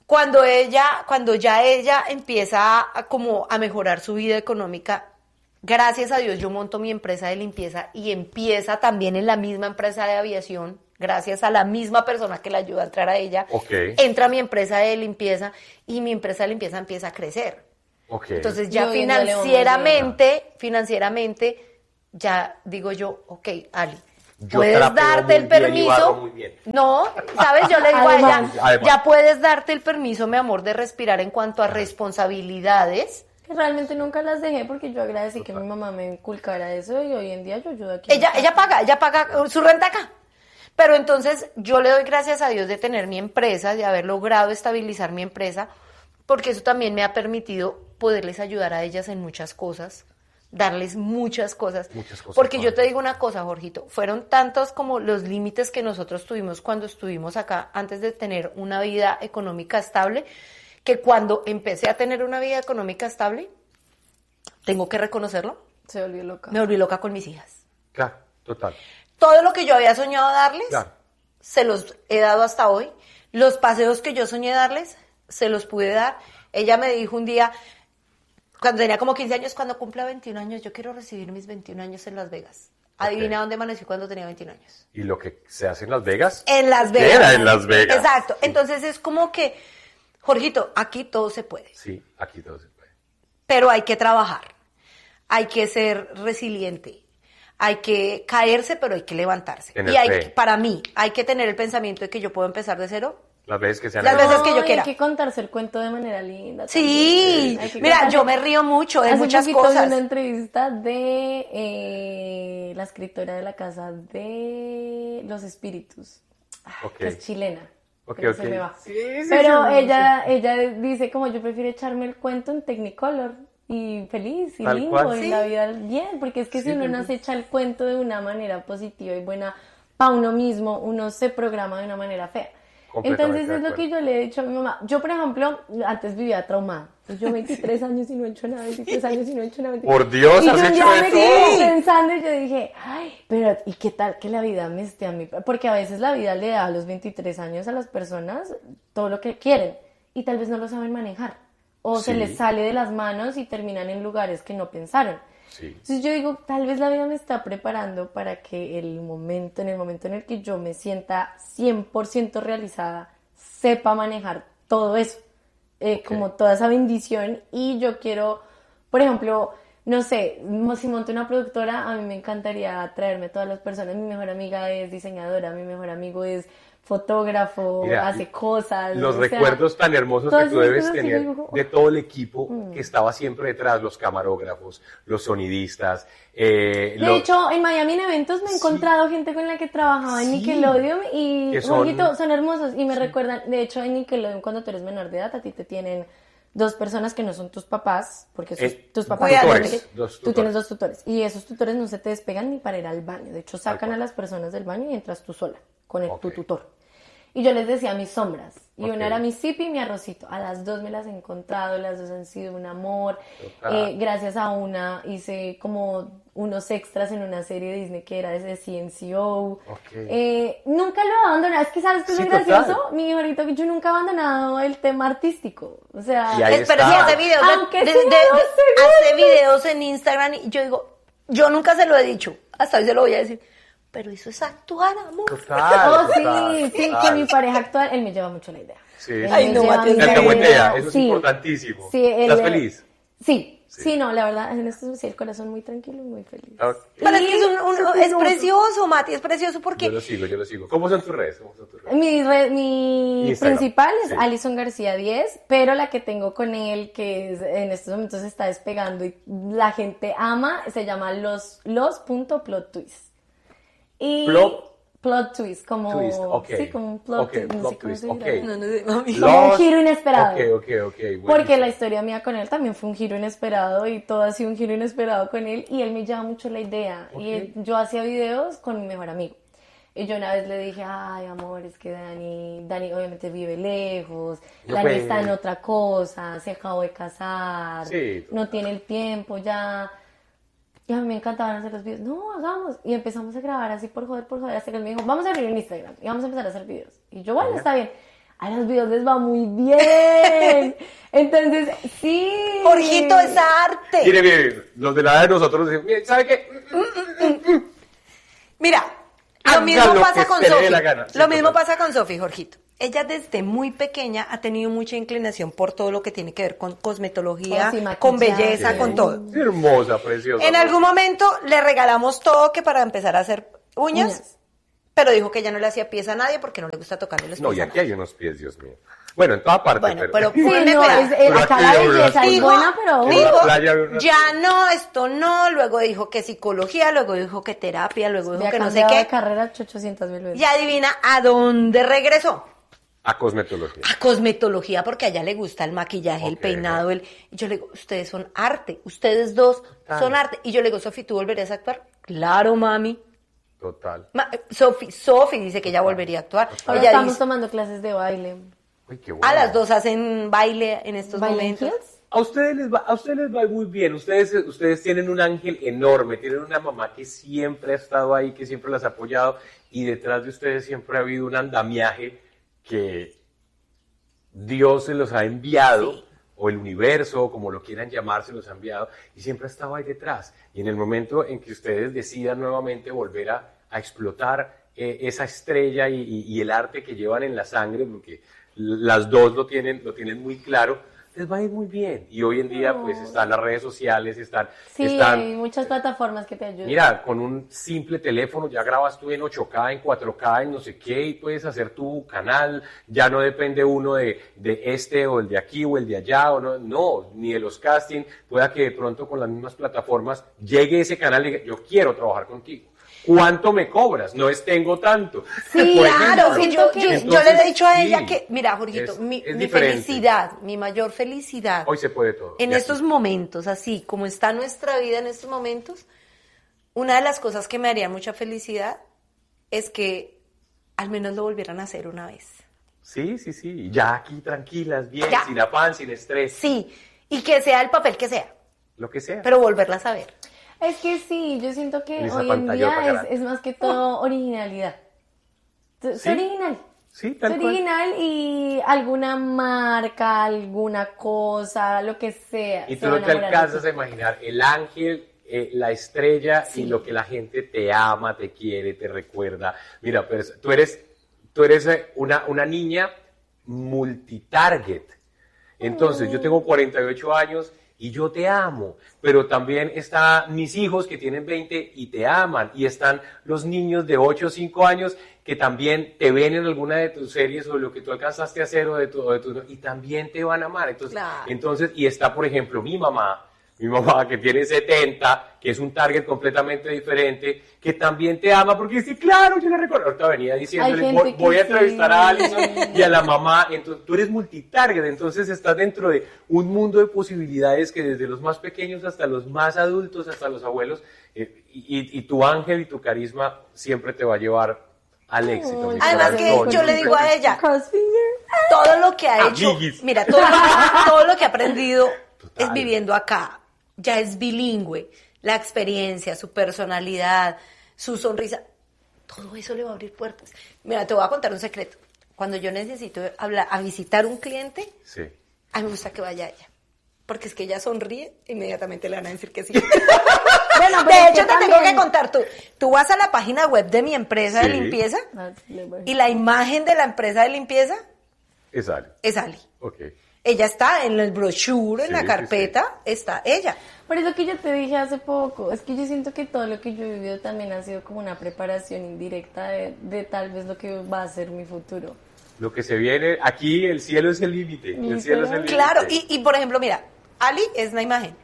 Cuando ella, cuando ya ella empieza a, como a mejorar su vida económica, gracias a Dios yo monto mi empresa de limpieza y empieza también en la misma empresa de aviación, gracias a la misma persona que la ayuda a entrar a ella, Okay. entra mi empresa de limpieza y mi empresa de limpieza empieza a crecer. Okay. Entonces ya Yo viendo a León financieramente, financieramente, ya digo yo, ok, Ali, Yo puedes trapeo darte el muy bien y barro permiso. muy bien. No, sabes, yo le digo a ella, Además. Además. ya puedes darte el permiso, mi amor, de respirar en cuanto a responsabilidades. Que realmente nunca las dejé porque yo agradecí que mi mamá me inculcara eso y hoy en día yo ayudo aquí. Ella, ella paga, ella paga su renta acá. Pero entonces yo le doy gracias a Dios de tener mi empresa, de haber logrado estabilizar mi empresa, porque eso también me ha permitido poderles ayudar a ellas en muchas cosas, darles muchas cosas. Muchas cosas, Porque yo Juan. te digo una cosa, Jorgito, fueron tantos como los límites que nosotros tuvimos cuando estuvimos acá antes de tener una vida económica estable, que cuando empecé a tener una vida económica estable, tengo que reconocerlo, Se volvió loca. me volví loca con mis hijas. Claro, total. Todo lo que yo había soñado darles, Claro. se los he dado hasta hoy. Los paseos que yo soñé darles, se los pude dar. Ella me dijo un día, cuando tenía como quince años, cuando cumpla veintiún años, yo quiero recibir mis veintiún años en Las Vegas. Adivina Ok. dónde amaneció cuando tenía veintiún años. ¿Y lo que se hace en Las Vegas? En Las Vegas. Era en Las Vegas. Exacto. Entonces es como que, Jorgito, aquí todo se puede. Sí, aquí todo se puede. Pero hay que trabajar. Hay que ser resiliente. Hay que caerse, pero hay que levantarse. Tener Y hay, fe. para mí, hay que tener el pensamiento de que yo puedo empezar de cero. Las veces que se han Las hecho. veces que yo No, y quiera. Hay que contarse el cuento de manera linda. Sí, también. Hay que mira, contarse- yo me río mucho de Hace muchas poquito vi cosas. una entrevista de eh, la escritora de la Casa de los Espíritus, ah, Ok. que es chilena. Ok, pero ok. se me va. Sí, sí, Pero sí, ella, ella dice como yo prefiero echarme el cuento en Technicolor y feliz y Tal lindo cual. y Sí. la vida bien, porque es que Sí, si uno tal no cual. se echa el cuento de una manera positiva y buena para uno mismo, uno se programa de una manera fea. Completamente Entonces de es lo acuerdo. que yo le he dicho a mi mamá. Yo, por ejemplo, antes vivía traumada. Pues yo veintitrés años y no he hecho nada, veintitrés años y no he hecho nada. Por Dios, y has yo un hecho día de me todo. quedé pensando y yo dije, ay, pero ¿y qué tal que la vida me esté a mí? Porque a veces la vida le da a los veintitrés años a las personas todo lo que quieren y tal vez no lo saben manejar. O se Sí. les sale de las manos y terminan en lugares que no pensaron. Sí. Entonces yo digo, tal vez la vida me está preparando para que el momento, en el momento en el que yo me sienta cien por ciento realizada, sepa manejar todo eso, eh, Ok. como toda esa bendición. Y yo quiero, por ejemplo, no sé, mo- si monto una productora, a mí me encantaría traerme a todas las personas. Mi mejor amiga es diseñadora, mi mejor amigo es fotógrafo, Mira, hace cosas. Los o sea, recuerdos tan hermosos que todas tú esas debes cosas que tener yo digo, de todo el equipo que estaba siempre detrás, los camarógrafos, los sonidistas. Eh, De los- hecho, en Miami en eventos me he Sí. encontrado gente con la que trabajaba en Sí. Nickelodeon y Que son- Jorgito, son hermosos y me recuerdan, de hecho en Nickelodeon cuando tú eres menor de edad a ti te tienen dos personas que no son tus papás, porque sus- Eh, tus papás tutores, son pequeños. dos Tú tutores. tienes dos tutores y esos tutores no se te despegan ni para ir al baño, de hecho sacan cual. a las personas del baño y entras tú sola con el, tu Ok. tutor. Y yo les decía mis sombras. Y Ok. una era mi Zipi y mi Arrocito. A las dos me las he encontrado, las dos han sido un amor. Total. Eh, gracias a una hice como unos extras en una serie de Disney que era de C N C O. Ok. Eh, nunca lo he abandonado. Es que, ¿sabes qué es Sí, lo total. gracioso? Mi hijito, que yo nunca he abandonado el tema artístico. O sea, Y ahí Es- pero está. sí hace videos, de- Aunque de- sea de- de- dos segundos. hace videos en Instagram y yo digo, yo nunca se lo he dicho, hasta hoy se lo voy a decir, pero eso es actuar, amor. Total, oh, total, sí, sí, total. con mi pareja actual, él me lleva mucho la idea. Sí, Él sí. Ay, me no, lleva Mati, mucho te la alcahuetea, idea. eso es Sí. importantísimo. Sí, él- ¿Estás feliz? Sí, Sí. sí, no, la verdad, en esto sí, el corazón muy tranquilo y muy feliz. Ok. Pero es que es, un- un- Sí, es no. precioso, Mati, es precioso Yo porque lo sigo, yo lo sigo. ¿Cómo son tus redes? ¿Cómo son tus redes? Mi, red- mi Instagram, principal es sí. Alison García diez, pero la que tengo con él, que es- en estos momentos se está despegando y la gente ama, se llama los, los punto plot twist. Y Plot- plot twist, como, Twist, ok. sí, como un plot Ok, twist, no plot sé cómo twist, se ok. dirá. no, no sé, mami. Lo- Como un Los- giro inesperado. Ok, ok, ok. Porque buenísimo. la historia mía con él también fue un giro inesperado y todo ha sido un giro inesperado con él y él me llama mucho la idea. Ok. Y él- yo hacía videos con mi mejor amigo. Y yo una vez le dije, ay amor, es que Dani, Dani obviamente vive lejos, No Dani puede. está en otra cosa, se acabó de casar, Sí, no tiene el tiempo ya. Y a mí me encantaban hacer los videos. No, hagamos. Y empezamos a grabar así por joder, por joder, hasta que él me dijo, vamos a abrir un Instagram y vamos a empezar a hacer videos. Y yo, bueno, está bien. a los videos les va muy bien. Entonces, sí. Jorgito, es arte. Mire, mire, los de la edad de nosotros decimos, mire, ¿sabe qué? Mira, lo Haga mismo lo pasa que con se le dé Sofi. la gana. Sí, Lo mismo total. pasa con Sofi, Jorgito. Ella desde muy pequeña ha tenido mucha inclinación por todo lo que tiene que ver con cosmetología, Oh, sí, con maquillaje. belleza, Sí. con todo. Hermosa, preciosa. En algún momento le regalamos todo que para empezar a hacer uñas, Uñas. pero dijo que ella no le hacía pies a nadie porque no le gusta tocarle los pies No, y a aquí nadie. hay unos pies, Dios mío. Bueno, en toda parte, Bueno, pero Sí, ponle no, cuidado. es- eh, Pero acá aquí la hay una- belleza es Dijo- buena, pero... en dijo, la playa había una- ya no, esto no, luego dijo que psicología, luego dijo que terapia, luego dijo Ya que no sé cambiado de qué. carrera ochocientas mil veces. Y adivina a dónde regresó. A cosmetología. A cosmetología, porque a ella le gusta el maquillaje, el Ok. peinado, el... Y yo le digo, ustedes son arte, ustedes dos son arte. Y yo le digo, Sofi, ¿tú volverías a actuar? Claro, mami. Total. Ma- Sofi, Sofi dice que ella volvería a actuar. Ahora Ella estamos dice, tomando clases de baile. Uy, qué bueno. a las dos hacen baile en estos ¿Baile en momentos. heels? A ustedes les va, a ustedes les va muy bien. Ustedes, ustedes tienen un ángel enorme, tienen una mamá que siempre ha estado ahí, que siempre las ha apoyado, y detrás de ustedes siempre ha habido un andamiaje que Dios se los ha enviado, Sí. o el universo, o como lo quieran llamar, se los ha enviado, y siempre ha estado ahí detrás. Y en el momento en que ustedes decidan nuevamente volver a, a explotar eh, esa estrella y, y- y el arte que llevan en la sangre, porque las dos lo tienen, lo tienen muy claro, les va a ir muy bien. Y hoy en día, pues, están las redes sociales, están... Sí, están hay muchas plataformas que te ayudan. Mira, con un simple teléfono ya grabas tú en ocho K, en cuatro K, en no sé qué, y puedes hacer tu canal. Ya no depende uno de, de este o el de aquí o el de allá, o no, no, ni de los castings. Pueda que de pronto con las mismas plataformas llegue ese canal y diga, yo quiero trabajar contigo. ¿Cuánto me cobras? No es tengo tanto. Sí, Por Claro, ejemplo. y yo, yo- yo Entonces, le he dicho a sí, ella que, mira, Jorgito, es- mi, es mi diferente. felicidad, mi mayor felicidad Hoy se puede todo. en Y estos así. momentos, así como está nuestra vida en estos momentos, una de las cosas que me haría mucha felicidad es que al menos lo volvieran a hacer una vez. Sí, sí, sí. Ya aquí tranquilas, bien, Ya. sin afán, sin estrés, Sí, y que sea el papel que sea, lo que sea. pero volverla a saber. Es que sí, yo siento que En esa hoy en pantallota día es, grande. es más que todo originalidad. Es Sí. original. Sí, Es tal cual. original y alguna marca, alguna cosa, lo que sea. Y se tú va no a te enamorar de alcanzas ti. a imaginar el ángel, eh, la estrella y lo que la gente te ama, te quiere, te recuerda. Mira, pues, tú eres, tú eres eh, una, una niña multitarget. Entonces, yo tengo cuarenta y ocho años y yo te amo, pero también están mis hijos que tienen veinte y te aman, y están los niños de ocho o cinco años que también te ven en alguna de tus series o lo que tú alcanzaste a hacer o de tu, o de tu- y también te van a amar. Entonces, Claro. entonces, y está, por ejemplo, mi mamá, mi mamá que tiene setenta, que es un target completamente diferente, que también te ama, porque dice, claro, yo la recuerdo. Ahorita venía diciéndole, gente voy, que voy a sí. entrevistar a Alison y a la mamá. Entonces, tú eres multitarget, entonces estás dentro de un mundo de posibilidades que desde los más pequeños hasta los más adultos, hasta los abuelos, eh, y, y- y tu ángel y tu carisma siempre te va a llevar al éxito. mi Además corazón. que yo le digo a ella, Crossfinger. todo lo que ha hecho, Amiguis. mira, todo, todo lo que ha aprendido Total. es viviendo acá, ya es bilingüe, la experiencia, su personalidad, su sonrisa, todo eso le va a abrir puertas. Mira, te voy a contar un secreto. Cuando yo necesito hablar, a visitar un cliente, Sí. a mí me gusta que vaya ella. Porque es que ella sonríe, inmediatamente le van a decir que sí. Bueno, pero De es hecho, que te tengo también- que contar tú. Tú vas a la página web de mi empresa de Sí. limpieza That's liberty. y la imagen de la empresa de limpieza Es Ali. es Ali. Ok. Ella está en el brochure, en Sí, la sí, carpeta, está ella. Por eso que yo te dije hace poco, es que yo siento que todo lo que yo he vivido también ha sido como una preparación indirecta de, de tal vez lo que va a ser mi futuro. Lo que se viene, aquí el cielo es el límite. El cielo es el límite. Claro, y, y por ejemplo, mira, Ali es la imagen,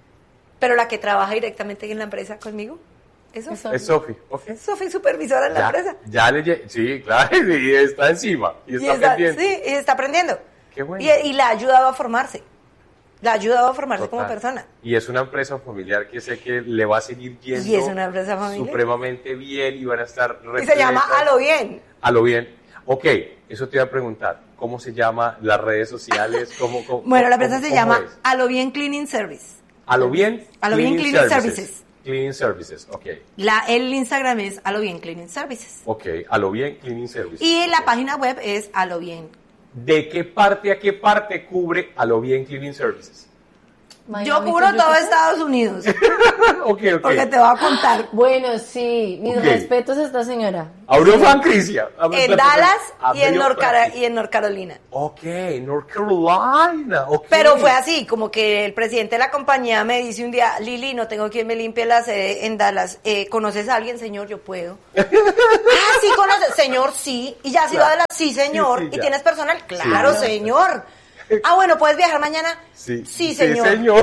pero la que trabaja directamente en la empresa conmigo es Sofi. Eso. Es Sofi, ok. Sofi supervisora en la Ya, empresa. ya le lle- sí, claro, y está encima, y Y está, está, pendiente. sí, y está aprendiendo. Qué bueno. Y, y la ha ayudado a formarse. La ha ayudado a formarse Total. como persona. Y es una empresa familiar que sé que le va a seguir yendo Y es una empresa familiar. supremamente bien y van a estar Y se llama repletas. A lo bien. A lo bien. Ok, eso te iba a preguntar. ¿Cómo se llama las redes sociales? ¿Cómo, cómo- Bueno, la cómo- empresa se cómo llama es? A lo bien Cleaning Service. A lo bien. A lo bien Cleaning Services. Cleaning Services, ok. La, el Instagram es A lo bien Cleaning Services. Ok, a lo bien Cleaning Services. Y la Ok. página web es a lo bien ¿De qué parte a qué parte cubre Alobian Cleaning Services? Yo cubro todo Estados Unidos. Ok, ok. Porque te voy a contar. Bueno, sí, mis Okay. respetos a esta señora. Abrió fan Crisia. En Dallas y en, North Cara- y en North Carolina. Ok, North Carolina. Okay. Pero fue así, como que el presidente de la compañía me dice un día, Lili, no tengo quien me limpie la sede en Dallas. Eh, ¿Conoces a alguien, señor? Yo puedo. ah, sí, conoces. Señor, sí. ¿Y ya has ido a Dallas? Sí, señor. Sí, sí, ¿Y ya. tienes personal? Claro, Sí. señor. Ah, bueno, ¿puedes viajar mañana? Sí, Sí, señor. Sí, señor.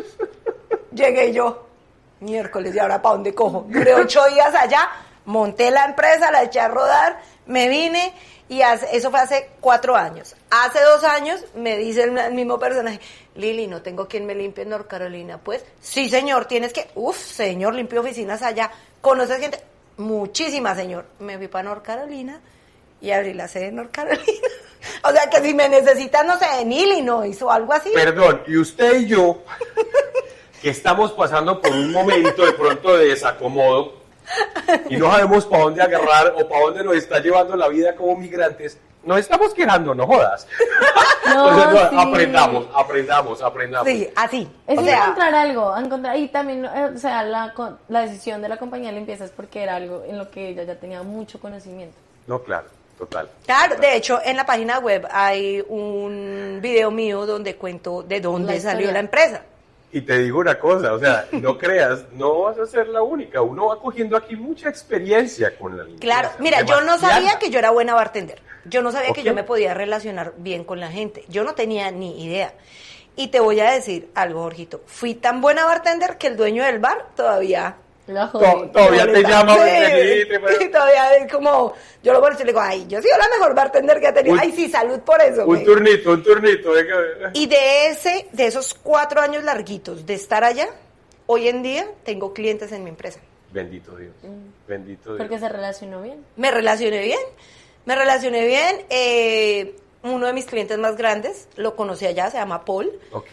Llegué yo, miércoles, ¿y ahora para dónde cojo? Duré ocho días allá, monté la empresa, la eché a rodar, me vine y hace, eso fue hace cuatro años. Hace dos años me dice el, el mismo personaje, Lili, no tengo quien me limpie en North Carolina. Pues, sí, señor, tienes que, uf, señor, limpio oficinas allá. ¿Conoces gente? Muchísima, señor. Me fui para North Carolina y abrí la sede en North Carolina. O sea, que si me necesitas, no sé, en Illinois o algo así. Perdón, y usted y yo, que estamos pasando por un momento de pronto de desacomodo y no sabemos para dónde agarrar o para dónde nos está llevando la vida como migrantes, nos estamos quejando, no jodas. No, O sea, no, sí. aprendamos, aprendamos, aprendamos. Sí, así. Es o sea, encontrar algo, encontrar, y también, eh, o sea, la, co- la decisión de la compañía de limpieza es porque era algo en lo que ella ya tenía mucho conocimiento. No, claro, total. claro, de hecho, en la página web hay un video mío donde cuento de dónde La historia. salió la empresa. Y te digo una cosa, o sea, no creas, no vas a ser la única. Uno va cogiendo aquí mucha experiencia con la limpieza. Claro, mira, yo no demasiada. sabía que yo era buena bartender. Yo no sabía Ok. que yo me podía relacionar bien con la gente. Yo no tenía ni idea. Y te voy a decir algo, Jorgito. Fui tan buena bartender que el dueño del bar todavía... La To- jodí. todavía te llama, Sí, vení, te- sí, todavía es como... Yo lo voy a decir, le digo, ay, yo soy la mejor bartender que ha tenido. Un- Ay, sí, salud por eso. Un güey. turnito, un turnito. venga, venga. Y de ese, de esos cuatro años larguitos de estar allá, hoy en día tengo clientes en mi empresa. Bendito Dios, bendito Dios. Porque se relacionó bien. Me relacioné bien, me relacioné bien. eh, uno de mis clientes más grandes, lo conocí allá, se llama Paul, Ok,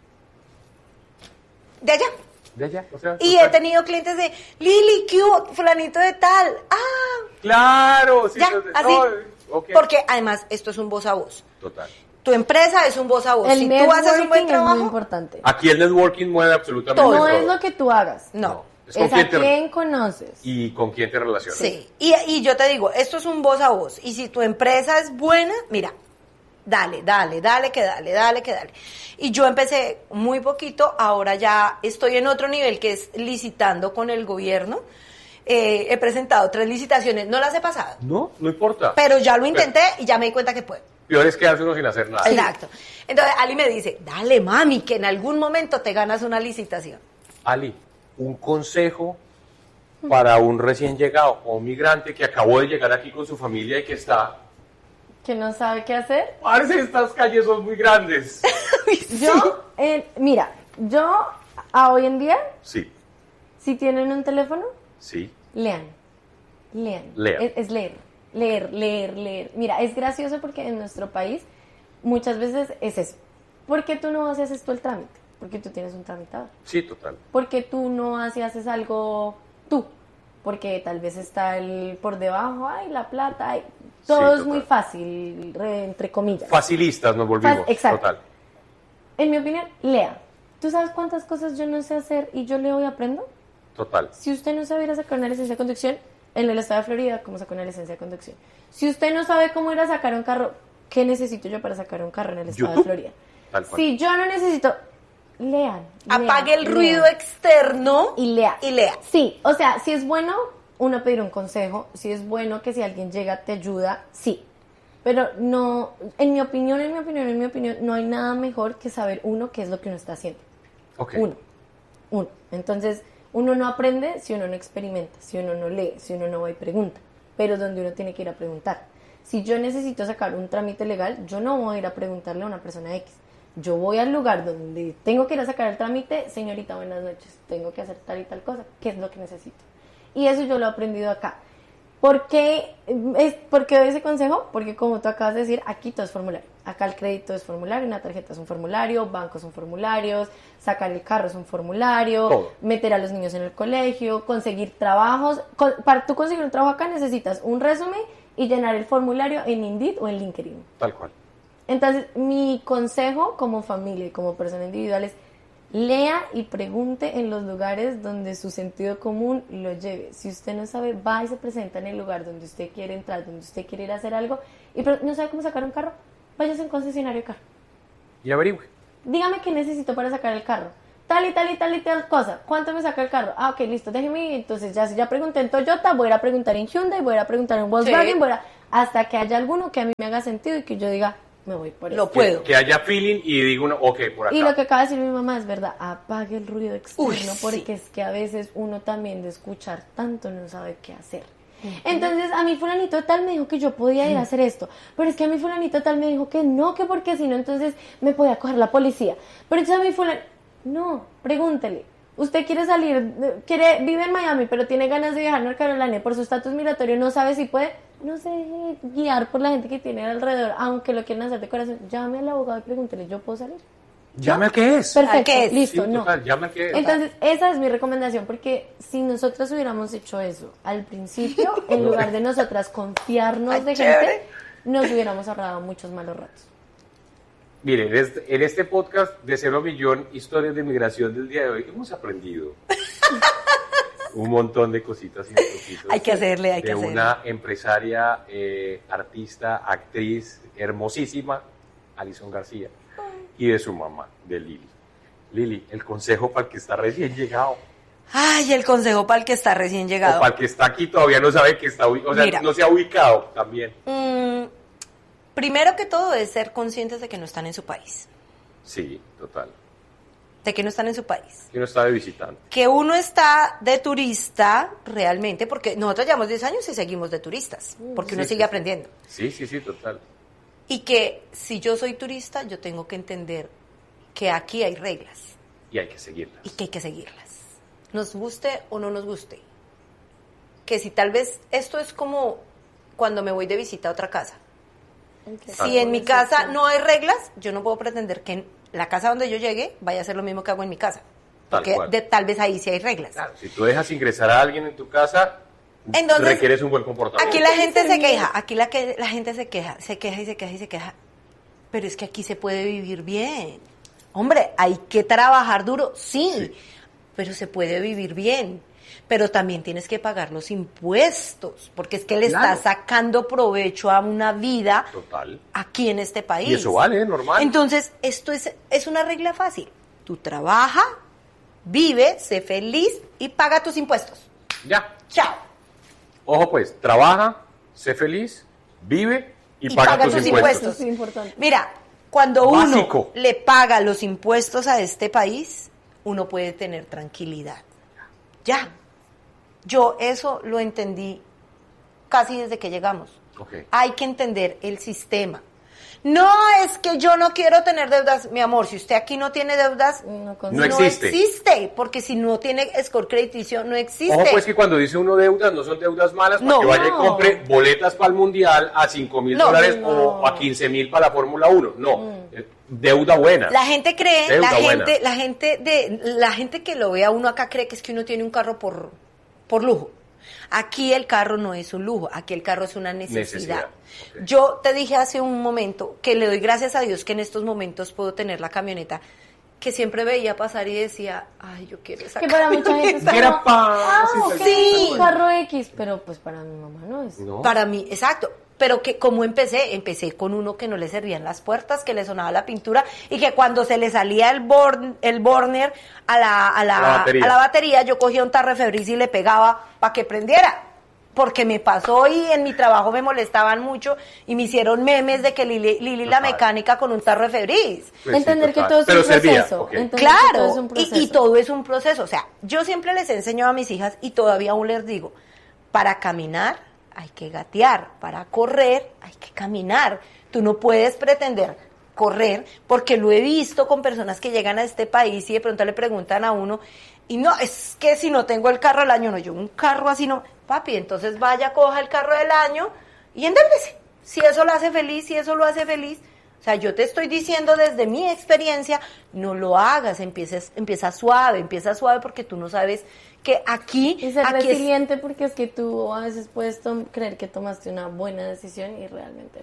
de allá. de allá, o sea. Y he total. tenido clientes de, Lili, ¿qué hubo? Fulanito de tal. Ah, Claro, sí, ya, no, así. ok. Porque además esto es un voz a voz. Total. Tu empresa es un voz a voz. El Si tú haces un buen networking es muy trabajo, importante. Aquí el networking mueve absolutamente Todo. No todo. es lo que tú hagas. no. Es con Es a quién te- quién conoces. y con quién te relacionas. Sí, y, y yo te digo, esto es un voz a voz. Y si tu empresa es buena, mira, dale, dale, dale, que dale, dale, que dale. Y yo empecé muy poquito, ahora ya estoy en otro nivel que es licitando con el gobierno. Eh, he presentado tres licitaciones, no las he pasado, No, no importa. pero ya lo intenté y ya me di cuenta que puedo. Peor es quedarse uno sin hacer nada. Exacto. Entonces Ali me dice, dale mami, que en algún momento te ganas una licitación. Ali, un consejo para un recién llegado o un migrante que acabó de llegar aquí con su familia y que está... Que no sabe qué hacer. Parece estas calles son muy grandes. Yo, eh, mira, yo a hoy en día, Sí, si tienen un teléfono, sí. lean. Lean. Lean. Es, es leer. Leer, leer, leer. Mira, es gracioso porque en nuestro país muchas veces es eso. ¿Por qué tú no haces esto el trámite? Porque tú tienes un tramitador. Sí, total. ¿Por qué tú no haces, haces algo tú? Porque tal vez está el por debajo, ay, la plata, ay. Todo Sí, es total. muy fácil, re- entre comillas. Facilistas nos volvimos. Fa- exacto. Total. En mi opinión, lea. ¿Tú sabes cuántas cosas yo no sé hacer y yo leo y aprendo? Total. Si usted no sabe ir a sacar una licencia de conducción, en el estado de Florida, ¿cómo sacar una licencia de conducción? Si usted no sabe cómo ir a sacar un carro, ¿qué necesito yo para sacar un carro en el estado YouTube. de Florida? Tal cual. Si yo no necesito, lean. Apague lean, el lean. ruido externo y lea. y lea. Sí, o sea, si es bueno uno pedir un consejo, si es bueno que si alguien llega te ayuda, sí. Pero no, en mi opinión, en mi opinión, en mi opinión, no hay nada mejor que saber uno qué es lo que uno está haciendo. Ok. Uno, uno. Entonces, uno no aprende si uno no experimenta, si uno no lee, si uno no va y pregunta, pero donde uno tiene que ir a preguntar. Si yo necesito sacar un trámite legal, yo no voy a ir a preguntarle a una persona X. Yo voy al lugar donde tengo que ir a sacar el trámite, señorita, buenas noches, tengo que hacer tal y tal cosa, ¿qué es lo que necesito? Y eso yo lo he aprendido acá. ¿Por qué, es, ¿Por qué doy ese consejo? Porque como tú acabas de decir, aquí todo es formulario. Acá el crédito es formulario, una tarjeta es un formulario, bancos son formularios, sacar el carro es un formulario, Todo. meter a los niños en el colegio, conseguir trabajos. Con- para tú conseguir un trabajo acá necesitas un resumen y llenar el formulario en Indeed o en LinkedIn. Tal cual. Entonces, mi consejo como familia y como persona individual es lea y pregunte en los lugares donde su sentido común lo lleve. Si usted no sabe, va y se presenta en el lugar donde usted quiere entrar, donde usted quiere ir a hacer algo, y pero no sabe cómo sacar un carro, váyase a un concesionario de carro. Y averigüe. Dígame qué necesito para sacar el carro. Tal y tal y tal y tal cosa. ¿Cuánto me saca el carro? Ah, ok, listo, déjeme ir. Entonces, ya si ya pregunté en Toyota, voy a ir a preguntar en Hyundai, voy a ir a preguntar en Volkswagen, Sí. voy a ir a... hasta que haya alguno que a mí me haga sentido y que yo diga, me voy por Lo eso. puedo. Que, que haya feeling y diga uno, ok, por acá. Y lo que acaba de decir mi mamá es verdad, apague el ruido externo, Uy, sí. porque es que a veces uno también de escuchar tanto no sabe qué hacer. Entonces a mí fulanito tal me dijo que yo podía ir a hacer esto, pero es que a mí fulanito tal me dijo que no, que porque si no entonces me podía coger la policía. Pero entonces a mí fulanito, no, pregúntele. Usted quiere salir, quiere vive en Miami, pero tiene ganas de viajar a North Carolina y por su estatus migratorio no sabe si puede, no se deje guiar por la gente que tiene alrededor, aunque lo quieran hacer de corazón. Llame al abogado y pregúntele, ¿yo puedo salir? Llame al que es. Perfecto, ¿Al qué es? listo, Sí, no. total, llame al que es. Entonces, esa es mi recomendación, porque si nosotras hubiéramos hecho eso al principio, en lugar de nosotras confiarnos Ay, de chévere. gente, nos hubiéramos ahorrado muchos malos ratos. Miren, en este, en este podcast de Cero a Millón, historias de migración del día de hoy, hemos aprendido un montón de cositas y truquitos. Hay que hacerle, hay de que hacerle. una empresaria, eh, artista, actriz hermosísima, Alison García, y de su mamá, de Lili. Lili, el consejo para el que está recién llegado, Ay, el consejo para el que está recién o llegado. para el que está aquí todavía no sabe que está, ubi- o sea, Mira. no se ha ubicado también. Mm, primero que todo es ser conscientes de que no están en su país. Sí, total. De que no están en su país. Que no está de visitante. Que uno está de turista realmente, porque nosotros llevamos diez años y seguimos de turistas, porque uno Sí, sigue sí, sí. aprendiendo. Sí, sí, sí, total. Y que si yo soy turista, yo tengo que entender que aquí hay reglas Y hay que seguirlas. y que hay que seguirlas. Nos guste o no nos guste. Que si tal vez esto es como cuando me voy de visita a otra casa. Si en mi casa no hay reglas, yo no puedo pretender que en la casa donde yo llegue vaya a ser lo mismo que hago en mi casa. Tal Porque cual. de, tal vez ahí sí hay reglas. Claro, si tú dejas ingresar a alguien en tu casa, Entonces, requieres un buen comportamiento. Aquí la gente se queja, aquí la, que, la gente se queja, se queja y se queja y se queja. Pero es que aquí se puede vivir bien. Hombre, hay que trabajar duro, sí, Sí. pero se puede vivir bien. Pero también tienes que pagar los impuestos, porque es que le Claro. estás sacando provecho a una vida Total. aquí en este país. Y eso vale, ¿eh? Normal. Entonces, esto es, es una regla fácil. Tú trabaja, vive, sé feliz y paga tus impuestos. Ya. Chao. Ojo pues, trabaja, sé feliz, vive y, Y paga, paga tus tus impuestos. impuestos. Eso es importante. Mira, cuando Básico. uno le paga los impuestos a este país, uno puede tener tranquilidad. Ya. Yo eso lo entendí casi desde que llegamos. Ok. Hay que entender el sistema. No es que yo no quiero tener deudas, mi amor, si usted aquí no tiene deudas, No, No existe. existe, porque si no tiene score crediticio, no existe. Ojo pues que cuando dice uno deudas, no son deudas malas, para No. que vaya y No. compre boletas para el Mundial a cinco mil No, dólares no. o a quince mil para la Fórmula uno. No, eh, deuda buena. La gente cree, Deuda la buena. gente, la gente de, la gente que lo ve a uno acá cree que es que uno tiene un carro por, por lujo. Aquí el carro no es un lujo, aquí el carro es una necesidad. Necesidad, ok. Yo te dije hace un momento que le doy gracias a Dios que en estos momentos puedo tener la camioneta que siempre veía pasar y decía, ay, yo quiero esa Que para mucha gente es camioneta. como, Era pa- ah, sí, ok, sí. un carro X, pero pues para mi mamá no es. No. Para mí, exacto. Pero que como empecé, empecé con uno que no le servían las puertas, que le sonaba la pintura y que cuando se le salía el born, el burner a la, a la, La batería. a la batería, yo cogía un tarro de Febreze y le pegaba para que prendiera. Porque me pasó y en mi trabajo me molestaban mucho y me hicieron memes de que Lili, Lili la Total. mecánica con un tarro de Febreze. Pues sí, Entender que total. todo es Pero un servía, proceso. ok. Entender que todo Claro, es un y, proceso. y todo es un proceso. O sea, yo siempre les he enseñado a mis hijas y todavía aún les digo, para caminar hay que gatear, para correr hay que caminar. Tú no puedes pretender correr, porque lo he visto con personas que llegan a este país y de pronto le preguntan a uno, y no, es que si no tengo el carro del año, no, yo un carro así no, papi, entonces vaya, coja el carro del año y endeudese. Si eso lo hace feliz, si eso lo hace feliz. O sea, yo te estoy diciendo desde mi experiencia, no lo hagas, empieces, empieza suave, empieza suave porque tú no sabes que aquí, Y ser aquí es- resiliente porque es que tú a veces puedes tom- creer que tomaste una buena decisión y realmente no.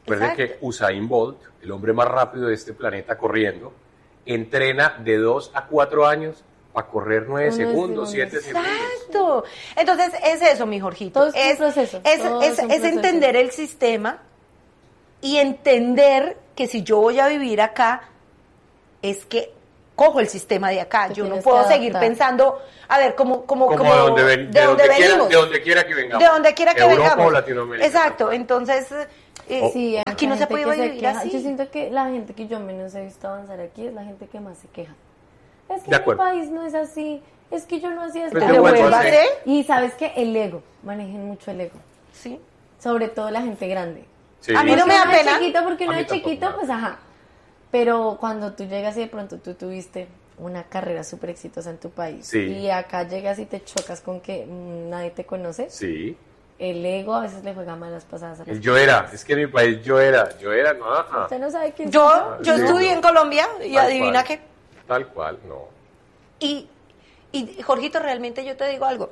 Recuerden Exacto. que Usain Bolt, el hombre más rápido de este planeta corriendo, entrena de dos a cuatro años para correr nueve Nueve segundos, segundos. siete segundos. Exacto. Entonces, es eso, mi Jorgito. Todo es un es, proceso, Es, todo es- es un es proceso. entender el sistema y entender que si yo voy a vivir acá, es que cojo el sistema de acá. Te Yo no tienes puedo que seguir adaptar. pensando, a ver, como, como, Como, como de donde, ven- de de donde donde quiera, venimos. de donde quiera que vengamos. De donde quiera que Europa vengamos. o Latinoamérica. Exacto. Entonces, eh, Sí, hay aquí no se gente puede que se vivir queja. así. Yo siento que la gente que yo menos he visto avanzar aquí es la gente que más se queja. Es que De mi acuerdo. país no es así, es que yo no hacía esto. Pues ¿Te devuélvase? hacer. Y sabes que el ego, manejen mucho el ego, Sí. sobre todo la gente grande. Sí. A mí no Porque me da uno es pena. chiquito, porque A uno mí es tampoco chiquito, me da pues ajá. Pero cuando tú llegas y de pronto tú tuviste una carrera súper exitosa en tu país Sí. y acá llegas y te chocas con que mm, nadie te conoce, Sí. el ego a veces le juega malas pasadas a las El yo era. Es que en mi país yo era. Yo era, no. ajá. Usted no sabe quién Yo, soy. yo Sí. estudié en Colombia y Tal adivina cual. qué. Tal cual, no. Y, y Jorgito, realmente yo te digo algo.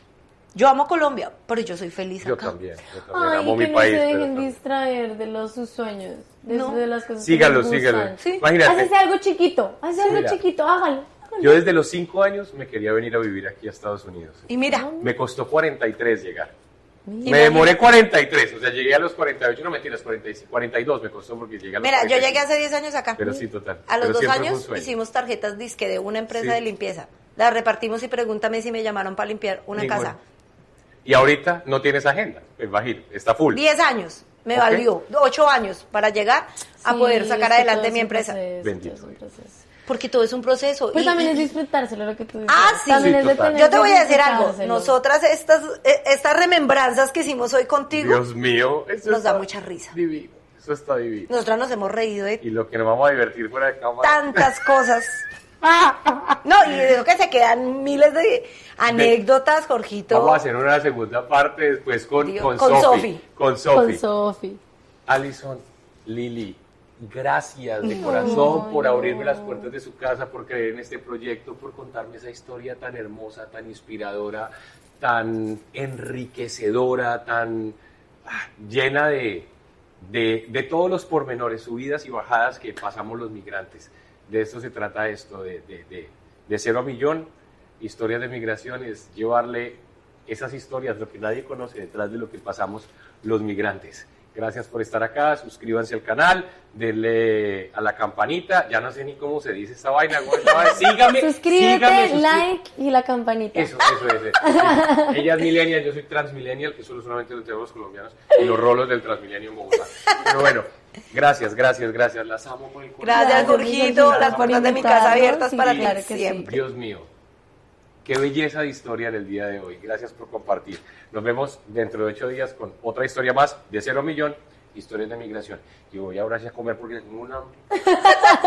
Yo amo Colombia, pero yo soy feliz Yo acá. también. Yo también Ay, amo que mi no país. se pero dejen también- distraer de los sus sueños, de, No. de las cosas Sígalo, que les sígalo. gustan. Sí. Imagínate. Hácese algo chiquito, hácese algo Mira. chiquito, hágalo. hágalo. Yo desde los cinco años me quería venir a vivir aquí a Estados Unidos. Y mira, Me costó cuarenta y tres llegar. Imagínate. Me demoré cuarenta y tres, o sea, llegué a los cuarenta y ocho, no mentiras, cuarenta y cinco, cuarenta y dos me costó porque llegué a los mira, yo cuarenta y llegué cinco. hace diez años acá. Pero sí, total. A los Pero dos siempre fue un años sueño. hicimos tarjetas disque de una empresa Sí. de limpieza. Las repartimos y pregúntame si me llamaron para limpiar una Ninguna. casa. Y ahorita no tienes agenda, me imagino, está full. Diez años me Ok. valió, ocho años para llegar a Sí, poder sacar es que adelante todo mi es un empresa. proceso, Bendito todo es un Dios. proceso. Porque todo es un proceso. Pues Y- también y- es disfrutárselo lo que tú dices. Ah, sí. También Sí, es de total. tener Yo te que voy a decir algo. disfrutárselo. Nosotras, estas, eh, estas remembranzas que hicimos hoy contigo, Dios mío, eso nos da está mucha risa. Divino, eso está divino. nosotras nos hemos reído de Y lo que nos vamos a divertir fuera de cámara. tantas cosas. No, y de eso que se quedan miles de anécdotas, Jorgito. Vamos a hacer una segunda parte después con, Dios, con, con Sofi. Sofi. Con Con Sofi. Sofi. Alison, Lili, gracias de corazón por abrirme las puertas de su casa, por creer en este proyecto, por contarme esa historia tan hermosa, tan inspiradora, tan enriquecedora, tan ah, llena de, de, de todos los pormenores, subidas y bajadas que pasamos los migrantes. De esto se trata esto, de, de, de, de cero a millón, historias de migración, es llevarle esas historias, lo que nadie conoce detrás de lo que pasamos los migrantes. Gracias por estar acá, suscríbanse al canal, denle a la campanita, ya no sé ni cómo se dice esta vaina, ¿cómo se llama? sígame, Suscríbete, sígame, suscrí- like y la campanita. Eso, eso, eso. Sí. Ella es millennial, yo soy transmillennial, que solo solamente lo tenemos los colombianos, y los rolos del transmilenio en Bogotá. Pero bueno, gracias, gracias, gracias, las amo por el corazón. Gracias, Gracias, Jorgito. Jorgito, Las por puertas de mi invitarnos. casa abiertas Sí, para ti claro que sí. siempre. Dios mío, qué belleza de historia en el día de hoy. Gracias por compartir. Nos vemos dentro de ocho días con otra historia más de cero a millón, historias de migración. Y voy ahora sí a comer porque tengo un hambre.